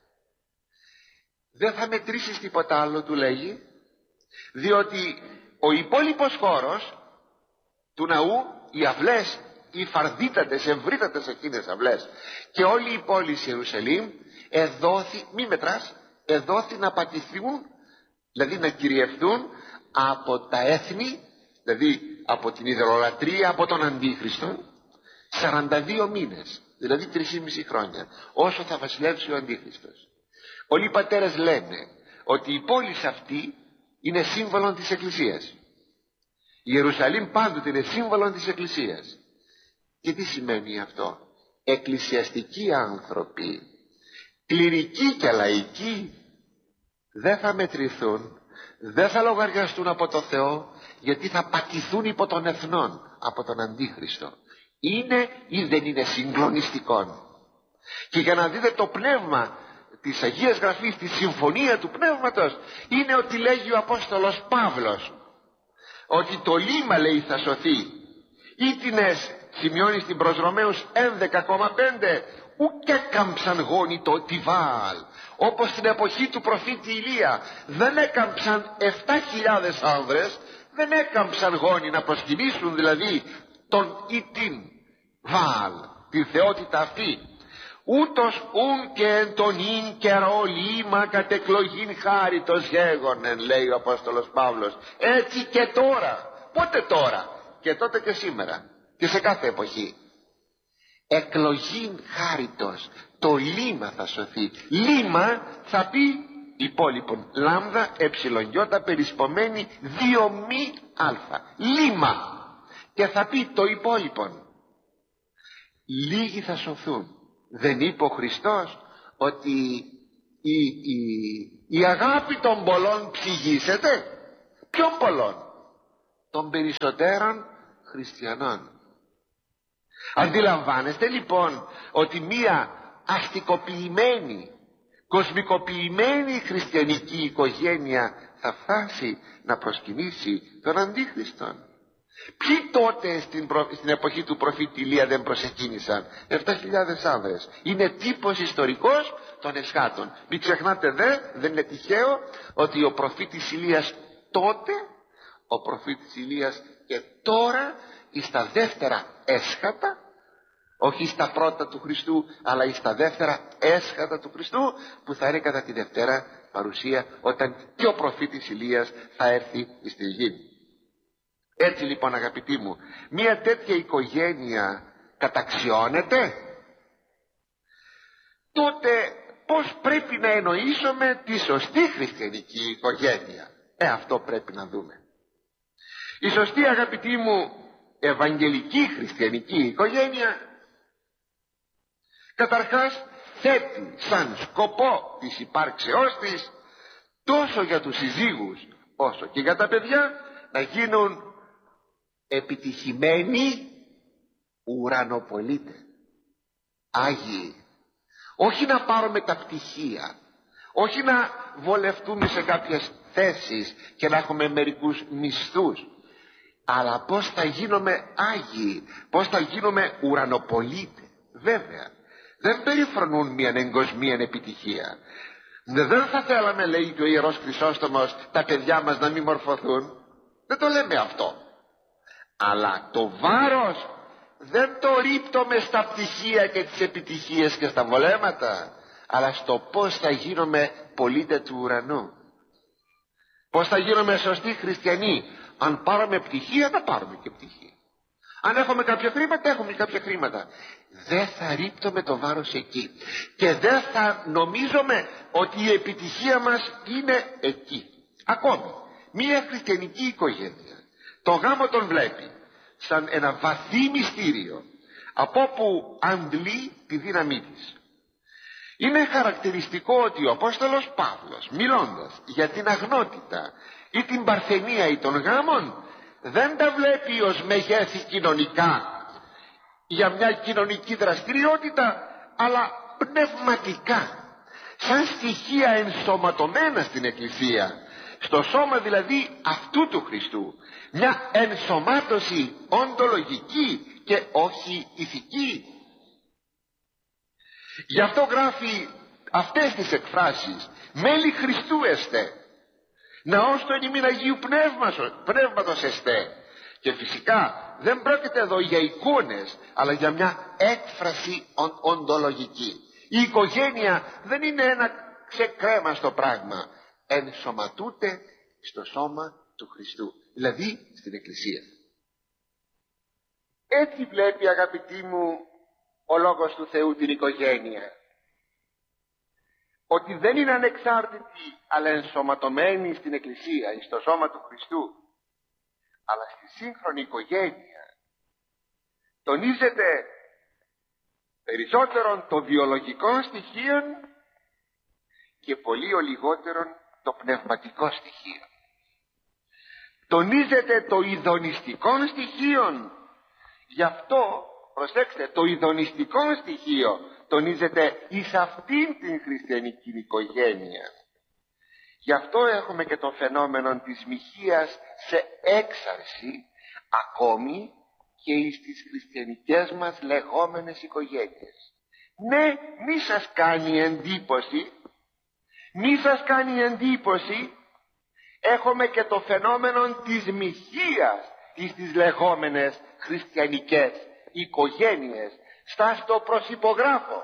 Δεν θα μετρήσεις τίποτα άλλο, του λέγει, διότι ο υπόλοιπος χώρος του ναού, οι αυλές, οι φαρδίτατες, ευρύτατες εκείνες αυλές, και όλη η πόλη Ιερουσαλήμ εδόθη, μη μετράς, εδόθη να πατηθούν, δηλαδή να κυριευθούν από τα έθνη, δηλαδή από την ιδωλολατρία, από τον Αντίχριστο, σαράντα δύο μήνες, δηλαδή τρεισήμισι χρόνια, όσο θα βασιλεύσει ο Αντίχριστος. Πολλοί πατέρες λένε ότι η πόλη αυτή είναι σύμβολο της Εκκλησίας. Η Ιερουσαλήμ πάντοτε είναι σύμβολο της Εκκλησίας. Και τι σημαίνει αυτό? Εκκλησιαστικοί άνθρωποι, κληρικοί και λαϊκοί, δεν θα μετρηθούν, δεν θα λογαριαστούν από το Θεό, γιατί θα πατηθούν υπό των εθνών, από τον Αντίχριστο. Είναι ή δεν είναι συγκλονιστικό? Και για να δείτε το πνεύμα της Αγίας Γραφής, τη συμφωνία του Πνεύματος, είναι ότι λέγει ο Απόστολος Παύλος ότι το λίμα, λέει, θα σωθεί. Ήτινες, σημειώνει στην προς Ρωμαίους έντεκα κόμμα πέντε, ουκ έκαμψαν γόνοι το Τιβάλ, όπως στην εποχή του προφήτη Ηλία δεν έκαμψαν επτά χιλιάδες άνδρες, δεν έκαμψαν γόνοι να προσκυνήσουν δηλαδή τον Ιτίν Βάλ, την θεότητα αυτή. Ούτως ουν και εν τον ίν καιρό λίμα κατεκλογήν χάριτος γέγονεν, λέει ο Απόστολος Παύλος. Έτσι και τώρα. Πότε τώρα? Και τότε και σήμερα και σε κάθε εποχή. Εκλογήν χάριτος, το λίμα θα σωθεί. Λίμα θα πει υπόλοιπον λάμδα εψιλονιώτα περισπομένη δύο μη αλφα. Λίμα. Και θα πει το υπόλοιπον. Λίγοι θα σωθούν. Δεν είπε ο Χριστός ότι η, η, η αγάπη των πολλών ψυγίσεται? Ποιον πολλών? Των περισσότερων χριστιανών. Αντιλαμβάνεστε λοιπόν ότι μία αστικοποιημένη, κοσμικοποιημένη χριστιανική οικογένεια θα φτάσει να προσκυνήσει τον Αντίχριστον? Ποιοι τότε στην, προ... στην εποχή του προφήτη Ηλία δεν προσεκίνησαν? επτά χιλιάδες άνδρες. Είναι τύπος ιστορικός των εσχάτων. Μην ξεχνάτε δε, δεν είναι τυχαίο ότι ο προφήτης Ηλίας τότε, ο προφήτης Ηλίας και τώρα, εις τα δεύτερα έσχατα, όχι στα πρώτα του Χριστού, αλλά εις τα δεύτερα έσχατα του Χριστού, που θα είναι κατά τη Δευτέρα παρουσία, όταν και ο προφήτης Ηλίας θα έρθει στη γη. Έτσι λοιπόν, αγαπητοί μου, μια τέτοια οικογένεια καταξιώνεται? Τότε πώς πρέπει να εννοήσουμε τη σωστή χριστιανική οικογένεια? Ε, αυτό πρέπει να δούμε. Η σωστή, αγαπητοί μου, ευαγγελική χριστιανική οικογένεια καταρχάς θέτει σαν σκοπό της υπάρξεώς της, τόσο για τους συζύγους όσο και για τα παιδιά, να γίνουν επιτυχημένοι ουρανοπολίτες, άγιοι. Όχι να πάρουμε τα πτυχία, όχι να βολευτούμε σε κάποιες θέσεις και να έχουμε μερικούς μισθούς, αλλά πώς θα γίνουμε άγιοι, πώς θα γίνουμε ουρανοπολίτες. Βέβαια δεν περιφρονούν μια εγκοσμία επιτυχία. Δεν θα θέλαμε, λέει και ο Ιερός Χρυσόστομος, τα παιδιά μας να μην μορφωθούν. Δεν το λέμε αυτό. Αλλά το βάρος δεν το ρίπτουμε στα πτυχία και τις επιτυχίες και στα βολέματα, αλλά στο πώς θα γίνουμε πολίτες του ουρανού. Πώς θα γίνουμε σωστοί χριστιανοί? Αν πάρουμε πτυχία, θα πάρουμε και πτυχία. Αν έχουμε κάποια χρήματα, έχουμε κάποια χρήματα. Δεν θα ρίπτουμε το βάρος εκεί. Και δεν θα νομίζουμε ότι η επιτυχία μας είναι εκεί. Ακόμη, μία χριστιανική οικογένεια το γάμο τον βλέπει σαν ένα βαθύ μυστήριο, από όπου αντλεί τη δύναμή της. Είναι χαρακτηριστικό ότι ο Απόστολος Παύλος, μιλώντας για την αγνότητα ή την παρθενία ή των γάμων, δεν τα βλέπει ως μεγέθη κοινωνικά για μια κοινωνική δραστηριότητα, αλλά πνευματικά, σαν στοιχεία ενσωματωμένα στην Εκκλησία, στο σώμα δηλαδή αυτού του Χριστού, μια ενσωμάτωση οντολογική και όχι ηθική. Γι' αυτό γράφει αυτές τις εκφράσεις: μέλη Χριστού εστέ, ναός του εν ημίν Αγίου Πνεύματος εστέ, Και φυσικά δεν πρόκειται εδώ για εικόνες, αλλά για μια έκφραση ον, οντολογική. Η οικογένεια δεν είναι ένα ξεκρέμαστο πράγμα. Ενσωματούται στο σώμα του Χριστού, δηλαδή στην Εκκλησία. Έτσι βλέπει, αγαπητοί μου, ο Λόγος του Θεού την οικογένεια. Ότι δεν είναι ανεξάρτητη, αλλά ενσωματωμένη στην Εκκλησία, στο σώμα του Χριστού. Αλλά στη σύγχρονη οικογένεια τονίζεται περισσότερον το βιολογικό στοιχείο και πολύ ο λιγότερον το πνευματικό στοιχείο. Τονίζεται το ειδονιστικό στοιχείο. Γι' αυτό, προσέξτε, το ειδονιστικό στοιχείο τονίζεται εις αυτήν την χριστιανική οικογένεια. Γι' αυτό έχουμε και το φαινόμενο της μοιχείας σε έξαρση ακόμη και εις τις χριστιανικές μας λεγόμενες οικογένειες. Ναι, μη σας κάνει εντύπωση, μη σας κάνει εντύπωση, έχουμε και το φαινόμενο της μοιχείας εις τις λεγόμενες χριστιανικές οικογένειες. Στα στο προσυπογράφω.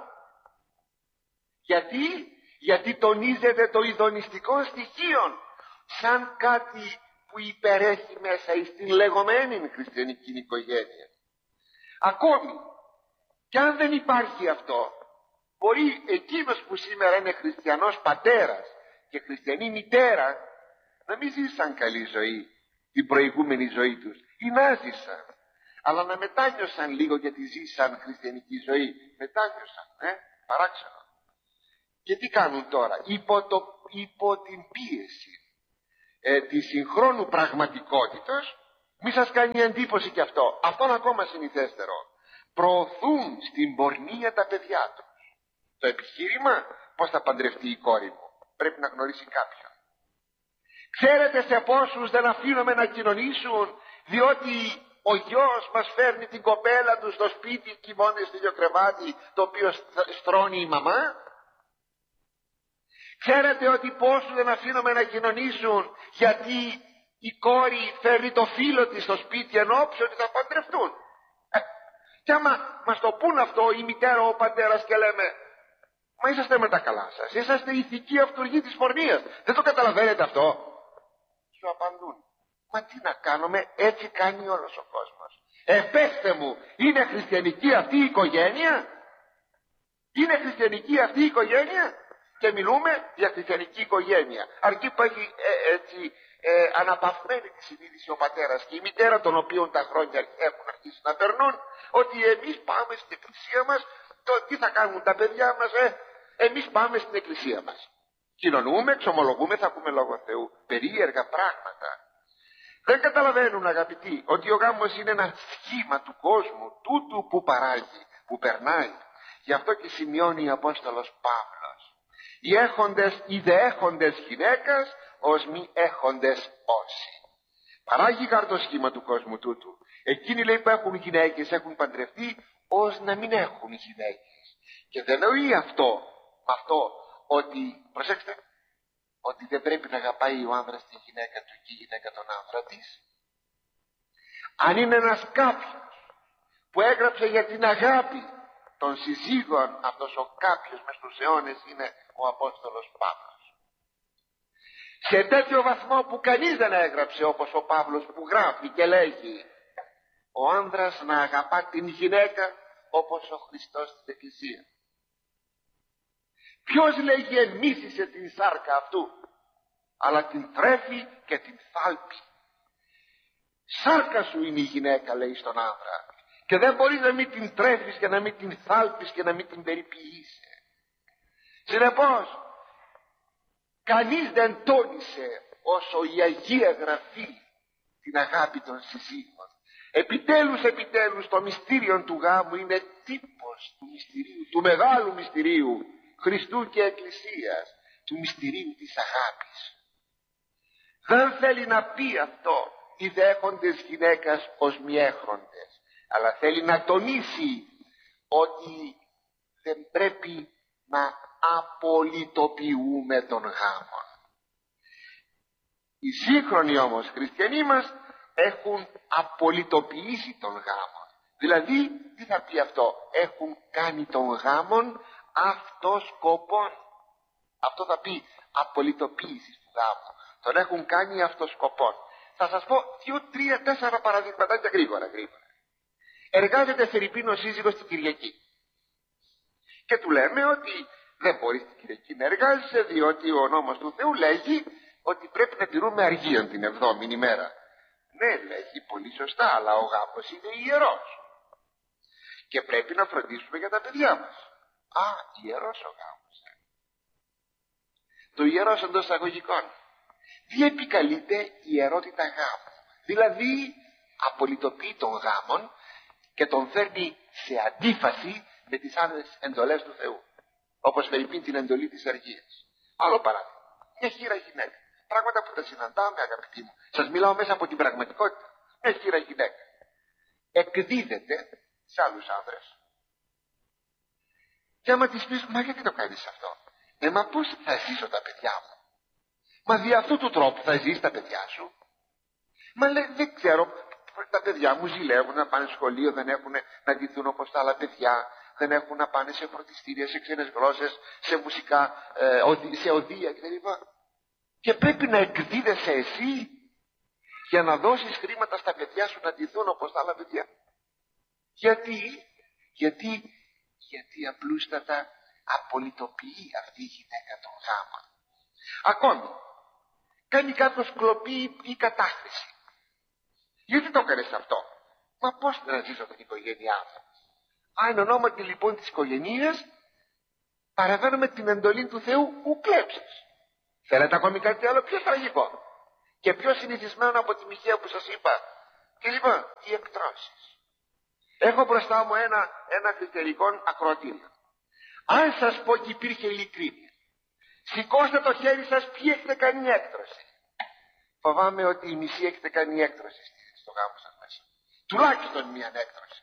Γιατί, γιατί τονίζεται το ειδονιστικό στοιχείο σαν κάτι που υπερέχει μέσα εις την λεγόμενη χριστιανική οικογένεια. Ακόμη κι αν δεν υπάρχει αυτό, μπορεί εκείνος που σήμερα είναι χριστιανός πατέρας και χριστιανή μητέρα να μην ζήσαν καλή ζωή την προηγούμενη ζωή τους, ή να ζήσαν, αλλά να μετάνιωσαν λίγο γιατί ζήσαν χριστιανική ζωή. Μετάνιωσαν, ε, παράξενο. Και τι κάνουν τώρα? Υπό, το, υπό την πίεση ε, της συγχρόνου πραγματικότητας, μη σας κάνει εντύπωση κι αυτό, αυτό είναι ακόμα συνηθέστερο, προωθούν στην πορνεία τα παιδιά τους. Το επιχείρημα, πώς θα παντρευτεί η κόρη μου, πρέπει να γνωρίσει κάποιον. Ξέρετε σε πόσους δεν αφήνουμε να κοινωνήσουν, διότι ο γιος μας φέρνει την κοπέλα του στο σπίτι, κοιμώνται στο ίδιο κρεβάτι το οποίο στρώνει η μαμά. Ξέρετε ότι πόσους δεν αφήνουμε να κοινωνήσουν, γιατί η κόρη φέρνει το φίλο της στο σπίτι εν ώψη ότι θα παντρευτούν. Ε, και άμα μας το πούν αυτό η μητέρα, ο πατέρας, και λέμε, μα είσαστε με τα καλά σας, είσαστε ηθικοί αυτούργοι της πορνείας, δεν το καταλαβαίνετε αυτό? Σου απαντούν, μα τι να κάνουμε, έτσι κάνει όλος ο κόσμος. Ε, πέστε μου, είναι χριστιανική αυτή η οικογένεια? Είναι χριστιανική αυτή η οικογένεια? Και μιλούμε για χριστιανική οικογένεια, αρκεί που έχει ε, έτσι ε, αναπαυμένη τη συνείδηση ο πατέρας και η μητέρα, των οποίων τα χρόνια έχουν αρχίσει να περνούν, ότι εμείς πάμε στην εκκλησία μας. Το τι θα κάνουν τα παιδιά μας? ε, εμείς πάμε στην εκκλησία μας, κοινωνούμε, εξομολογούμε, θα πούμε λόγω Θεού. Περίεργα πράγματα. Δεν καταλαβαίνουν, αγαπητοί, ότι ο γάμος είναι ένα σχήμα του κόσμου, τούτου που παράγει, που περνάει. Γι' αυτό και σημειώνει ο Απόστολος Παύλος, οι έχοντες, οι δε έχοντες γυναίκας ως μη έχοντες όσοι. Παράγει γάρ το σχήμα του κόσμου τούτου. Εκείνοι, λέει, που έχουν γυναίκες έχουν παντρευτεί ως να μην έχουν γυναίκες. Και δεν εννοεί αυτό, αυτό ότι, προσέξτε, ότι δεν πρέπει να αγαπάει ο άνδρας τη γυναίκα του και η γυναίκα τον άνδρα της. Αν είναι ένας κάποιος που έγραψε για την αγάπη των συζύγων, αυτός ο κάποιος μες στους αιώνες είναι ο Απόστολος Παύλος. Σε τέτοιο βαθμό που κανείς δεν έγραψε όπως ο Παύλος, που γράφει και λέγει ο άνδρας να αγαπά την γυναίκα όπως ο Χριστός στην Εκκλησία. Ποιος, λέγει, εμίσησε την σάρκα αυτού, αλλά την τρέφει και την θάλπει. Σάρκα σου είναι η γυναίκα, λέει στον άνδρα, και δεν μπορεί να μην την τρέφεις και να μην την θάλπεις και να μην την περιποιείσαι. Συνεπώς, κανείς δεν τόνισε όσο η Αγία Γραφή την αγάπη των συζύγων. Επιτέλους, επιτέλους, το μυστήριο του γάμου είναι τύπος του μυστηρίου, του μεγάλου μυστηρίου Χριστού και Εκκλησίας, του μυστηρίου της αγάπης. Δεν θέλει να πει αυτό οι δέχοντες γυναίκας ως μη έχοντες, αλλά θέλει να τονίσει ότι δεν πρέπει να απολυτοποιούμε τον γάμο. Οι σύγχρονοι όμως χριστιανοί μας έχουν απολυτοποιήσει τον γάμο. Δηλαδή, τι θα πει αυτό? Έχουν κάνει τον γάμον αυτοσκοπών. Αυτό θα πει απολυτοποίηση του γάμου. Τον έχουν κάνει αυτοσκοπών. Θα σας πω δύο, τρία, τέσσερα παραδείγματα γρήγορα, γρήγορα. Εργάζεται φερειπίν ο σύζυγος την Κυριακή. Και του λέμε ότι δεν μπορεί την Κυριακή να εργάζεσαι, διότι ο νόμος του Θεού λέγει ότι πρέπει να τηρούμε αργίαν την εβδόμη ημέρα. Ναι, λέγει πολύ σωστά, αλλά ο γάμος είναι ιερός. Και πρέπει να φροντίσουμε για τα παιδιά μας. Α, ιερός ο γάμος. Το ιερός εντός εισαγωγικών. Τι επικαλείται ιερότητα γάμου? Δηλαδή απολυτοποιεί τον γάμον και τον φέρνει σε αντίφαση με τις άλλες εντολές του Θεού. Όπως φερειπίν την εντολή της αργίας. Άλλο παράδειγμα. Μια χήρα γυναίκα. Πράγματα που τα συναντάμε, αγαπητοί μου. Σας μιλάω μέσα από την πραγματικότητα. Μια χήρα γυναίκα εκδίδεται σε άλλους άνδρες. Και άμα της πεις, μα γιατί το κάνεις αυτό? Ε, μα πώς θα ζήσω τα παιδιά μου? Μα δι' αυτού του τρόπου θα ζεις τα παιδιά σου? Μα λέει, δεν ξέρω, τα παιδιά μου ζηλεύουν να πάνε σχολείο, δεν έχουν να ντυθούν όπως τα άλλα παιδιά, δεν έχουν να πάνε σε φροντιστήρια, σε ξένες γλώσσες, σε μουσικά, ε, σε οδεία κτλ. Και πρέπει να εκδίδεσαι εσύ για να δώσεις χρήματα στα παιδιά σου να ντυθούν όπως τα άλλα παιδιά. Γιατί, γιατί, γιατί απλούστατα απολυτοποιεί αυτή η γυναίκα τον γάμα. Ακόμη, κάνει κάποιος κλοπή ή κατάχρηση. Γιατί το έκανες αυτό? Μα πώς να ζήσω την οικογένειά μου? Αν ονόματι λοιπόν της οικογένειας παραβαίνουμε την εντολή του Θεού, ου κλέψεις. Θέλετε ακόμη κάτι άλλο πιο τραγικό και πιο συνηθισμένο από τη μοιχεία που σας είπα? Και λοιπόν, οι εκτρώσεις. Έχω μπροστά μου ένα, ένα κριτηρικό ακροατήριο. Αν σας πω και υπήρχε ειλικρίνεια, σηκώστε το χέρι σας ποιοι έχετε κάνει έκτρωση. Φοβάμαι ότι οι μισοί έχετε κάνει έκτρωση στο γάμο σας μέσα. Τουλάχιστον μία έκτρωση.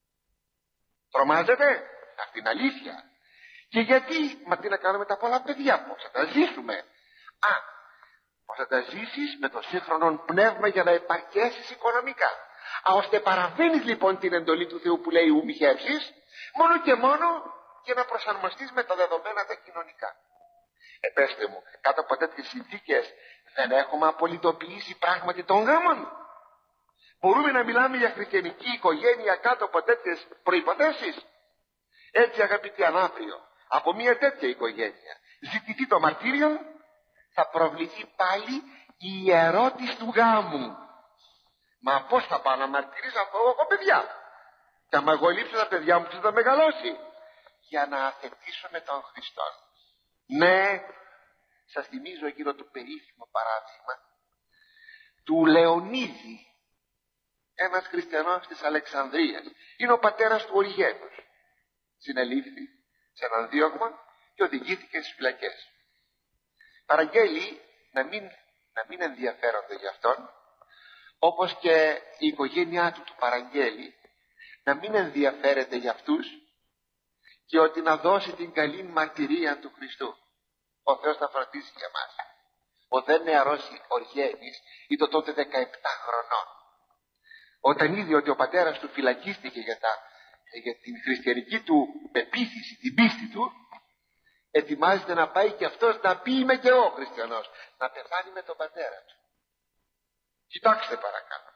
Τρομάζετε? Αυτή είναι αλήθεια. Και γιατί? Μα τι να κάνουμε τα πολλά παιδιά? Πώς θα τα ζήσουμε? Α, πώς θα τα ζήσεις? Με το σύγχρονο πνεύμα για να επαρκέσεις οικονομικά. Α, ώστε παραβαίνεις λοιπόν την εντολή του Θεού που λέει ου μη χέψεις, μόνο και μόνο για να προσαρμοστείς με τα δεδομένα τα κοινωνικά. Επέστε μου, κάτω από τέτοιες συνθήκες δεν έχουμε απολυτοποιήσει πράγματι τον γάμον? Μπορούμε να μιλάμε για χριστιανική οικογένεια κάτω από τέτοιες προϋποθέσεις? Έτσι, αγαπητοί, αν αύριο από μια τέτοια οικογένεια ζητηθεί το μαρτύριο, θα προβληθεί πάλι η ιερότης του γάμου. Μα πώς θα πάω να μαρτυρήσω αφού έχω παιδιά? Και άμα εγώ λείψω τα παιδιά μου, θα μεγαλώσει. Για να αθετήσουμε τον Χριστό. Ναι, σας θυμίζω εκείνο το περίφημο παράδειγμα του Λεωνίδη, ένας χριστιανός της Αλεξανδρίας. Είναι ο πατέρας του Οριγένους. Συνελήφθη σε έναν δίωγμα και οδηγήθηκε στις φυλακές. Παραγγέλει να μην, να μην ενδιαφέρονται για αυτόν, όπως και η οικογένειά του του παραγγέλει να μην ενδιαφέρεται για αυτούς και ότι να δώσει την καλή μαρτυρία του Χριστού. Ο Θεός θα φροντίσει για μας. Ο δε νεαρός Οργένης ήταν τότε δεκαεπτά χρονών. Όταν είδε ότι ο πατέρας του φυλακίστηκε για, τα, για την χριστιανική του πεποίθηση, την πίστη του, ετοιμάζεται να πάει και αυτός να πει είμαι και εγώ χριστιανός, να πεθάνει με τον πατέρα του. Κοιτάξτε παρακάτω.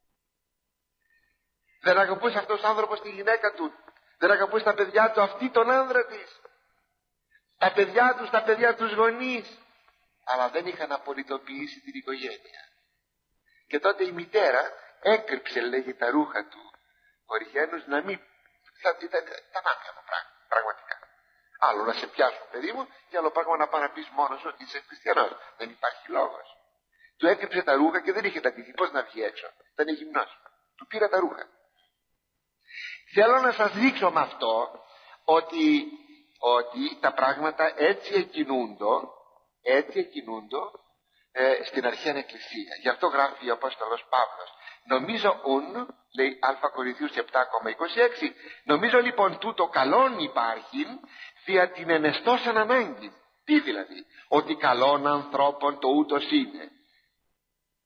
Δεν αγαπούσε αυτός ο άνθρωπος τη γυναίκα του, δεν αγαπούσε τα παιδιά του, αυτή τον άνδρα της, τα παιδιά τους, τα παιδιά τους γονείς, αλλά δεν είχαν απολυτοποιήσει την οικογένεια. Και τότε η μητέρα έκρυψε, λέγει, τα ρούχα του Οριγένους να μην, θα ήταν τα μάτια μου πράγμα, πραγματικά. Άλλο να σε πιάσουν, παιδί μου, και άλλο πράγμα να πάει να πεις μόνος ότι είσαι χριστιανός. Δεν υπάρχει λόγος. Του έκρυψε τα ρούχα και δεν είχε τα τύχη. Πώς να βγει έξω? Ήταν γυμνός. Του πήρα τα ρούχα. Θέλω να σας δείξω με αυτό ότι, ότι τα πράγματα έτσι εκκινούντο, έτσι εκκινούντο ε, στην αρχαία εκκλησία. Γι' αυτό γράφει ο Απόστολος Παύλος. Νομίζω ουν, λέει Α Κορινθίους επτά είκοσι έξι, νομίζω λοιπόν τούτο καλόν υπάρχει δια την ενεστώσαν ανάγκη. Τι δηλαδή? Ότι καλών ανθρώπων το ούτως είναι.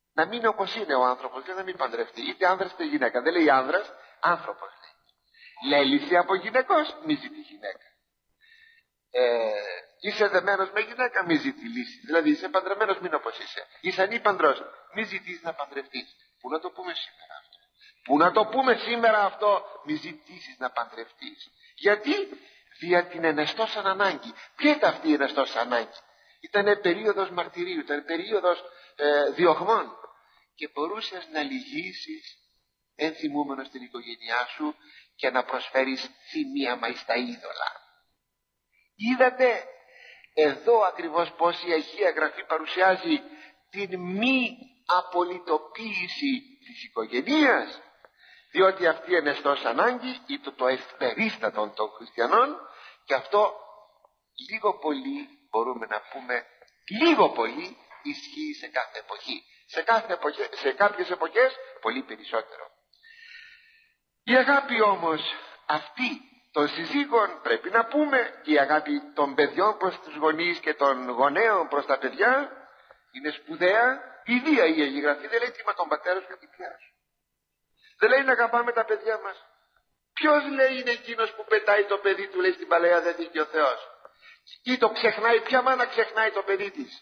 Να μείνει όπως είναι ο άνθρωπος, δεν να μην παντρευτεί. Είτε άνδρας είτε γυναίκα. Δεν λέει άνδρας, άνθρωπος λέει. Λέλυση από γυναικός, μη ζητεί γυναίκα. Ε, είσαι δεμένος με γυναίκα, μη ζητεί λύση. Δηλαδή είσαι παντρεμένος, μην όπως είσαι. Είσαι ανήπαντρος, μη ζητείς να παντρευτείς. Πού να το πούμε σήμερα αυτό? Πού να το πούμε σήμερα αυτό? Μη ζητήσεις να παντρευτείς. Γιατί? Δια την ενεστώσαν ανάγκη. Ποια ήταν αυτή η ενεστώσαν ανάγκη? Ήταν περίοδος μαρτυρίου, ήταν περίοδος ε, διωγμών. Και μπορούσες να λυγίσεις ενθυμούμενος την οικογένειά σου και να προσφέρεις θυμίαμα εις τα είδωλα. Είδατε εδώ ακριβώς πως η Αγία Γραφή παρουσιάζει την μη απολυτοποίηση της οικογενείας, διότι αυτή είναι ενεστώς ανάγκη ή το, το ευπερίστατον των χριστιανών, και αυτό λίγο πολύ μπορούμε να πούμε, λίγο πολύ ισχύει σε κάθε εποχή. Σε, κάθε εποχή, σε κάποιες εποχές πολύ περισσότερο. Η αγάπη όμως αυτή των συζύγων, πρέπει να πούμε, και η αγάπη των παιδιών προς τους γονείς και των γονέων προς τα παιδιά είναι σπουδαία. Η ίδια η Αγία Γραφή δεν λέει τι με τον πατέρα σου και την μητέρα σου. Δεν λέει να αγαπάμε τα παιδιά μας. Ποιος λέει είναι εκείνος που πετάει το παιδί του, λέει στην παλαιά δεν δίκαιο ο Θεός? Ή το ξεχνάει? Ποια μάνα ξεχνάει το παιδί της?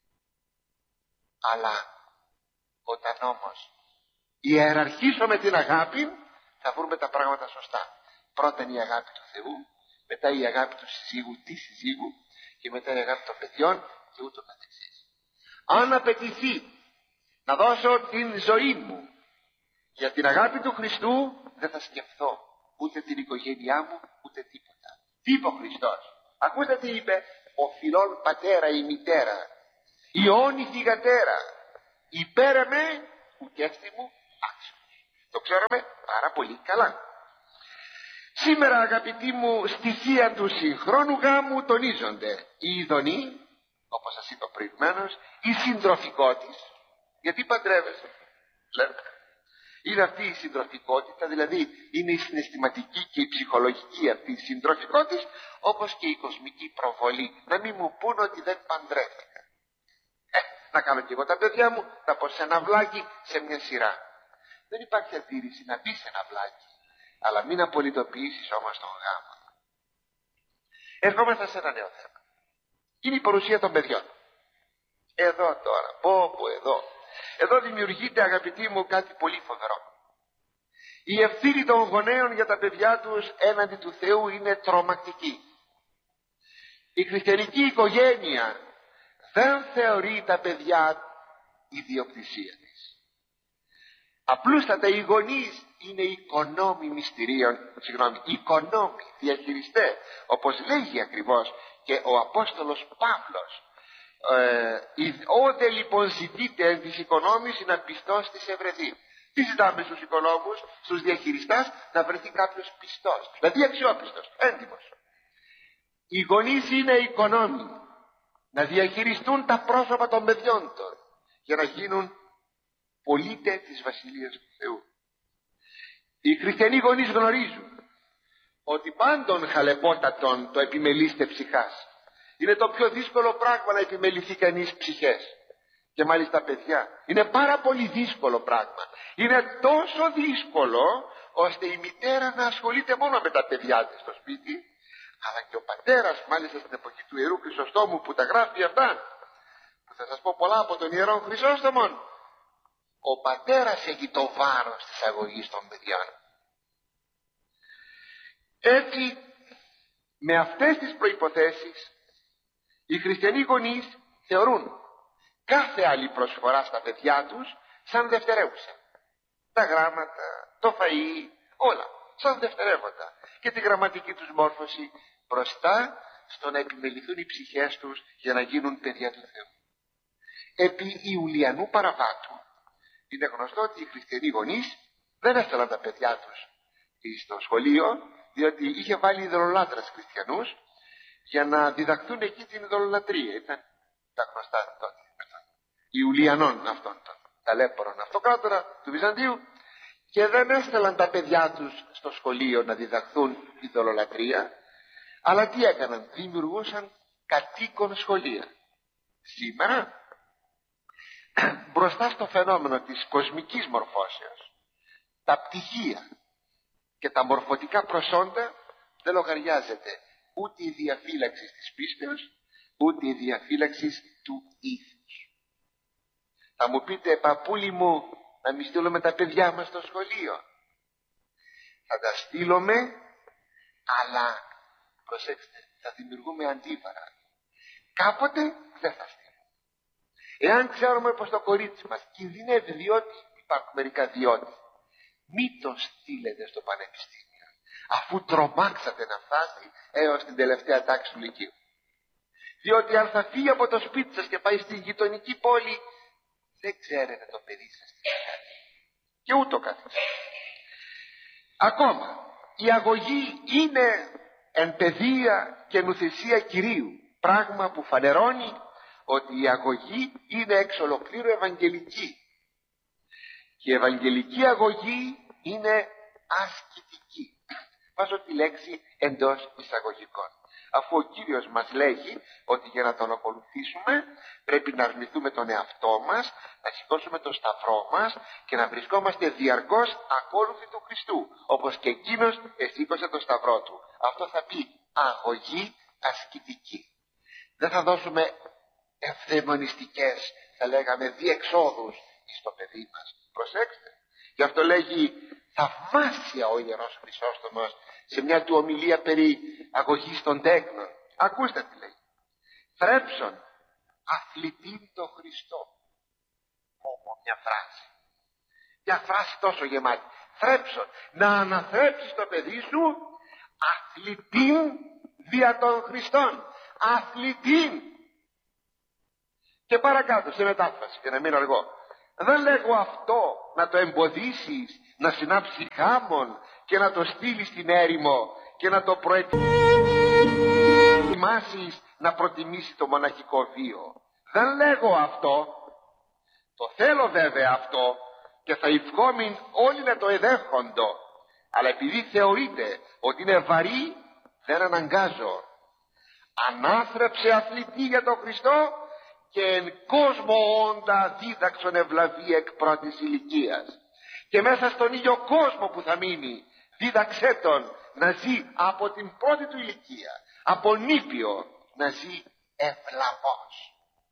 Αλλά όταν όμως ιεραρχήσουμε την αγάπη, θα βρούμε τα πράγματα σωστά. Πρώτα είναι η αγάπη του Θεού, μετά η αγάπη του συζύγου, τη συζύγου, και μετά η αγάπη των παιδιών και ούτω καθεξής. Αν απαιτηθεί να δώσω την ζωή μου για την αγάπη του Χριστού, δεν θα σκεφτώ ούτε την οικογένειά μου ούτε τίποτα. Τι είπε ο Χριστός? Ακούστε τι είπε: ο φιλών πατέρα η μητέρα, η όνη θυγατέρα, υπέρ με ουκέστη μου άξιος. Το ξέρουμε πάρα πολύ καλά. Σήμερα, αγαπητοί μου, στη θεία του συγχρόνου γάμου τονίζονται η ειδονή, όπως σας είπα προηγουμένως, η συντροφικότης. Γιατί παντρεύεσαι, λέμε. Είναι αυτή η συντροφικότητα, δηλαδή είναι η συναισθηματική και η ψυχολογική αυτή η συντροφικότης, όπως και η κοσμική προβολή. Να μην μου πούν ότι δεν παντρεύτηκα. Ε, να κάνω και εγώ τα παιδιά μου, θα πω σε ένα βλάκι σε μια σειρά. Δεν υπάρχει αντίρρηση να μπει σε ένα βλάκι, αλλά μην απολυτοποιήσεις όμως τον γάμο. Ερχόμαστε σε ένα νέο θέμα. Είναι η παρουσία των παιδιών. Εδώ τώρα, πω πω εδώ. Εδώ δημιουργείται, αγαπητοί μου, κάτι πολύ φοβερό. Η ευθύνη των γονέων για τα παιδιά τους έναντι του Θεού είναι τρομακτική. Η χριστιανική οικογένεια δεν θεωρεί τα παιδιά ιδιοκτησία της. Απλούστατα οι γονείς είναι οικονόμοι μυστηρίων, συγγνώμη, οικονόμοι, διαχειριστές, όπως λέγει ακριβώς και ο Απόστολος Παύλος. Ε, ότε λοιπόν ζητείτε εν της οικονόμης είναι πιστός της ευρεθεί. Τι ζητάμε στους οικονόμους, στους διαχειριστές? Να βρεθεί κάποιος πιστός, δηλαδή αξιόπιστος, έντιμος. Οι γονείς είναι οικονόμοι, να διαχειριστούν τα πρόσωπα των παιδιών των για να γίνουν πολίτες της Βασιλείας του Θεού. Οι χριστιανοί γονείς γνωρίζουν ότι πάντων χαλεπότατον το επιμελείστε ψυχάς. Είναι το πιο δύσκολο πράγμα να επιμεληθεί κανείς ψυχές. Και μάλιστα παιδιά, είναι πάρα πολύ δύσκολο πράγμα. Είναι τόσο δύσκολο ώστε η μητέρα να ασχολείται μόνο με τα παιδιά της στο σπίτι, αλλά και ο πατέρας, μάλιστα στην εποχή του Ιερού Χρυσοστόμου που τα γράφει αυτά, που θα σας πω πολλά από τον Ιερόν Χρυσόστομον, ο πατέρας έχει το βάρος της αγωγής των παιδιών. Έτσι, με αυτές τις προϋποθέσεις, οι χριστιανοί γονείς θεωρούν κάθε άλλη προσφορά στα παιδιά τους σαν δευτερεύουσα. Τα γράμματα, το φαΐ, όλα σαν δευτερεύοντα, και τη γραμματική τους μόρφωση μπροστά στο να επιμεληθούν οι ψυχές τους για να γίνουν παιδιά του Θεού. Επί Ιουλιανού Παραβάτου είναι γνωστό ότι οι χριστιανοί γονείς δεν έστελαν τα παιδιά τους στο σχολείο, διότι είχε βάλει ειδωλολάτρες χριστιανούς για να διδαχθούν εκεί την ειδωλολατρία. Ήταν τα γνωστά τότε Ιουλιανών αυτών των ταλέπορων αυτοκράτορα του Βυζαντίου, και δεν έστελαν τα παιδιά τους στο σχολείο να διδαχθούν ειδωλολατρία, αλλά τι έκαναν? Δημιουργούσαν κατοίκον σχολεία. Σήμερα μπροστά στο φαινόμενο της κοσμικής μορφώσεως, τα πτυχία και τα μορφωτικά προσόντα δεν λογαριάζεται ούτε η διαφύλαξη της πίστεως, ούτε η διαφύλαξη του ήθους. Θα μου πείτε, παππούλη μου, να μη στείλουμε τα παιδιά μας στο σχολείο? Θα τα στείλουμε, αλλά προσέξτε, θα δημιουργούμε αντίβαρα. Κάποτε δεν θα στείλουμε. Εάν ξέρουμε πως το κορίτσι μας κινδυνεύει, διότι υπάρχουν μερικά διότι, μη το στείλετε στο πανεπιστήμιο, αφού τρομάξατε να φτάσει έως την τελευταία τάξη του λυκείου. Διότι αν θα φύγει από το σπίτι σας και πάει στην γειτονική πόλη, δεν ξέρετε το παιδί σας τι θα κάνει. Και ούτω καθεξής. Ακόμα, η αγωγή είναι εν παιδεία και νουθεσία Κυρίου, πράγμα που φανερώνει ότι η αγωγή είναι εξ ολοκλήρου ευαγγελική. Και η ευαγγελική αγωγή είναι ασκητική. Βάζω τη λέξη εντός εισαγωγικών. Αφού ο Κύριος μας λέγει ότι για να τον ακολουθήσουμε πρέπει να αρνηθούμε τον εαυτό μας, να σηκώσουμε το σταυρό μας και να βρισκόμαστε διαρκώς ακόλουθοι του Χριστού, όπως και εκείνος εσήκωσε το σταυρό του. Αυτό θα πει αγωγή ασκητική. Δεν θα δώσουμε ευθεμονιστικές, θα λέγαμε, διεξόδους στο παιδί μας. Προσέξτε. Γι' αυτό λέγει θαυμάσια ο Ιερός Χρυσόστομος σε μια του ομιλία περί αγωγής των τέκνων. Ακούστε τι λέει. Θρέψον αθλητήν το Χριστό. Ω, μια φράση. Μια φράση τόσο γεμάτη. Θρέψον. Να αναθρέψεις το παιδί σου αθλητήν δια των Χριστών. Αθλητήν. Και παρακάτω σε μετάφραση, για να μην αργώ. Δεν λέγω αυτό να το εμποδίσεις να συνάψει γάμον και να το στείλεις στην έρημο και να το προετοιμάσεις να προτιμήσει το μοναχικό βίο. Δεν λέγω αυτό. Το θέλω βέβαια αυτό και θα ευχόμην όλοι να το εδέχοντο. Αλλά επειδή θεωρείτε ότι είναι βαρύ, δεν αναγκάζω. Ανάθρεψε αθλητή για τον Χριστό και εν κόσμο όντα δίδαξον ευλαβή εκ πρώτης ηλικίας. Και μέσα στον ίδιο κόσμο που θα μείνει, δίδαξέ τον να ζει από την πρώτη του ηλικία, από νήπιο να ζει ευλαβώς.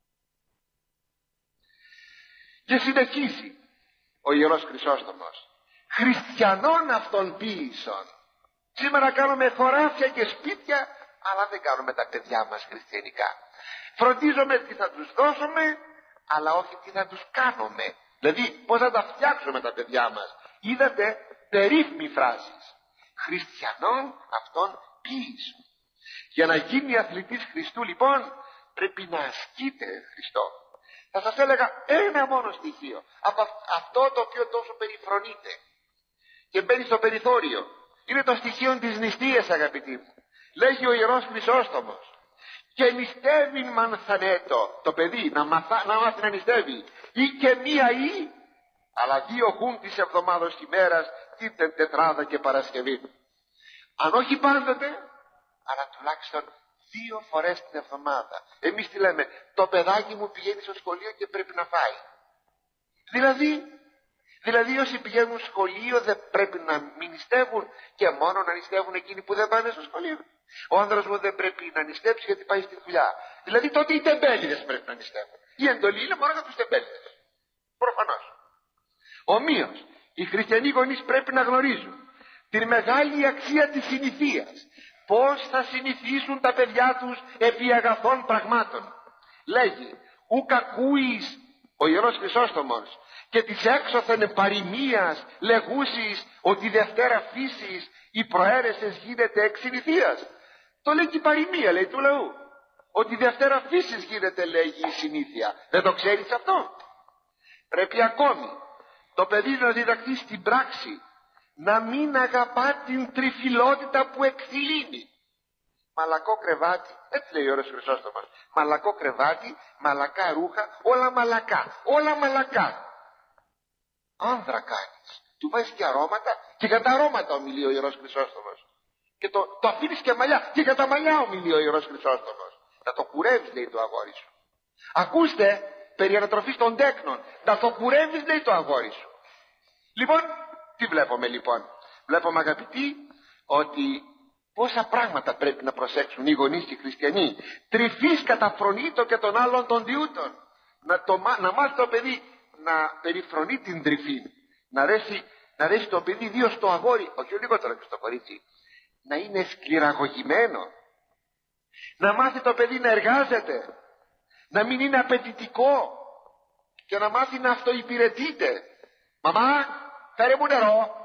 Και συνεχίζει ο Ιερός Χρυσόστομος. Χριστιανών αυτών ποίησον. Σήμερα κάνουμε χωράφια και σπίτια, αλλά δεν κάνουμε τα παιδιά μας χριστιανικά. Φροντίζουμε τι θα τους δώσουμε, αλλά όχι τι θα τους κάνουμε. Δηλαδή πώς θα τα φτιάξουμε τα παιδιά μας. Είδατε περίφημη φράσεις. Χριστιανών αυτών ποίησον. Για να γίνει αθλητής Χριστού λοιπόν πρέπει να ασκείται Χριστό. Θα σας έλεγα ένα μόνο στοιχείο από αυτό το οποίο τόσο περιφρονείται και μπαίνει στο περιθώριο. Είναι το στοιχείο της νηστείας, αγαπητοί μου. Λέγει ο Ιερός Χρυσόστομος. Και νηστεύειν μανθανέτο, το παιδί να, μαθα, να μάθει να νηστεύει, ή και μία ή, αλλά δύο χουν της εβδομάδος ημέρας, την τετράδα και Παρασκευή. Αν όχι πάντοτε, αλλά τουλάχιστον δύο φορές την εβδομάδα. Εμείς τι λέμε, το παιδάκι μου πηγαίνει στο σχολείο και πρέπει να φάει. Δηλαδή, δηλαδή όσοι πηγαίνουν στο σχολείο δεν πρέπει να μην νηστεύουν και μόνο να νηστεύουν εκείνοι που δεν πάνε στο σχολείο. Ο άνδρας μου δεν πρέπει να νηστέψει γιατί πάει στη δουλειά. Δηλαδή τότε οι τεμπέληδες πρέπει να νηστεύουν. Η εντολή είναι μόνο για τους τεμπέληδες. Προφανώς. Ομοίως, οι χριστιανοί γονείς πρέπει να γνωρίζουν την μεγάλη αξία της συνηθείας. Πώς θα συνηθίσουν τα παιδιά τους επί αγαθών πραγμάτων. Λέγει, ουκ ακούεις ο Ιερός Χρυσόστομος και της έξωθεν παροιμίας λεγούσεις ότι Δευτέρα φύσης η προαίρεσες γίνεται εξ συνηθείας. Το λέει και η παροιμία, λέει του λαού. Ότι Δευτέρα φύσης γίνεται, λέγει, η συνήθεια. Δεν το ξέρεις αυτό? Πρέπει ακόμη το παιδί να διδαχθεί στην πράξη να μην αγαπά την τριφυλότητα που εκθυλίνει. Μαλακό κρεβάτι, έτσι λέει ο Ιερός Χρυσόστομος. Μαλακό κρεβάτι, μαλακά ρούχα, όλα μαλακά, όλα μαλακά. Άνδρα κάνεις, του βάζεις και αρώματα και για τα αρώματα ομιλεί ο Ιερός Χρυσόστομος. Και το, το αφήνεις και μαλλιά και για τα μαλλιά ομιλεί ο Ιερός Χρυσόστομος. Να το κουρεύεις, λέει, το αγόρι σου. Ακούστε, περί ανατροφής των τέκνων. Να το κουρεύεις, λέει, το αγόρι σου. Λοιπόν, τι βλέπουμε λοιπόν? Βλέπουμε, αγαπητοί, ότι πόσα πράγματα πρέπει να προσέξουν οι γονείς και οι χριστιανοί. Τρυφής καταφρονείτο και των άλλων των διούτων. Να, το, να μάθει το παιδί να περιφρονεί την τρυφή. Να ρέσει, να ρέσει το παιδί δύο στο αγόρι, όχι λιγότερο και στο κορίτσι. Να είναι σκληραγωγημένο. Να μάθει το παιδί να εργάζεται. Να μην είναι απαιτητικό. Και να μάθει να αυτοϋπηρετείται. Μαμά, φέρε μου νερό.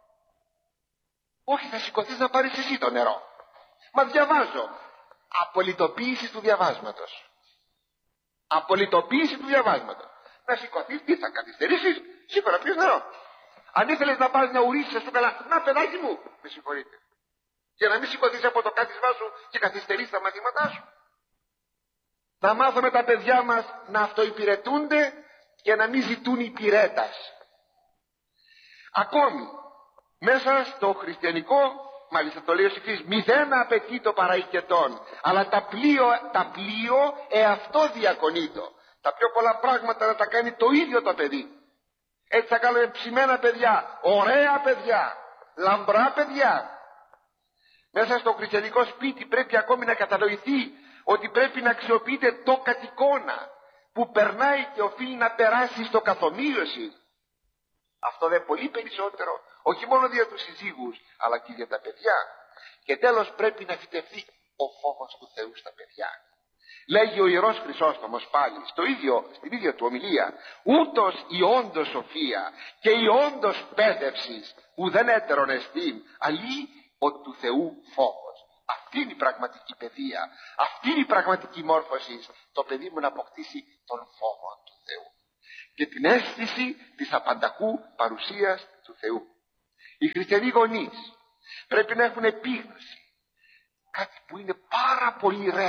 Όχι, θα σηκωθείς να πάρεις εσύ το νερό. Μα διαβάζω. Απολυτοποίηση του διαβάσματος. Απολυτοποίηση του διαβάσματος. Να σηκωθείς, τι θα καθυστερήσεις? Σήκω να πιεις νερό. Αν ήθελες να πας να ουρίσεις, θα σου καλά. Να, παιδάκι μου, με συγχωρείτε. Για να μην σηκωθείς από το κάθισμά σου και καθυστερείς τα μαθήματά σου. Να μάθουμε τα παιδιά μας να αυτοϋπηρετούνται και να μην ζητούν υπηρέτας. Ακόμη, μέσα στο χριστιανικό, μάλιστα το λέει ο Συφής, μηδένα απαιτεί το παραικετών, αλλά τα πλοίο, τα πλοίο εαυτό διακονείτο. Τα πιο πολλά πράγματα να τα κάνει το ίδιο το παιδί. Έτσι θα κάνουμε ψημένα παιδιά, ωραία παιδιά, λαμπρά παιδιά. Μέσα στο χριστιανικό σπίτι πρέπει ακόμη να κατανοηθεί ότι πρέπει να αξιοποιείται το κατοικώνα που περνάει και οφείλει να περάσει στο καθομοίωση. Αυτό δεν πολύ περισσότερο, όχι μόνο για τους συζύγους, αλλά και για τα παιδιά. Και τέλος πρέπει να φυτευτεί ο φόβος του Θεού στα παιδιά. Λέγει ο Ιερός Χρυσόστομος πάλι, στο ίδιο, στην ίδια του ομιλία, ούτως η όντως σοφία και η όντως πέδευσης ουδέν έτερον εστίν, αλλή ο του Θεού φόβος. Αυτή είναι η πραγματική παιδεία, αυτή είναι η πραγματική μόρφωση, το παιδί μου να αποκτήσει τον φόβο του Θεού και την αίσθηση της απανταχού παρουσίας του Θεού. Οι χριστιανοί γονείς πρέπει να έχουν επίγνωση, κάτι που είναι πάρα πολύ ρεύμα.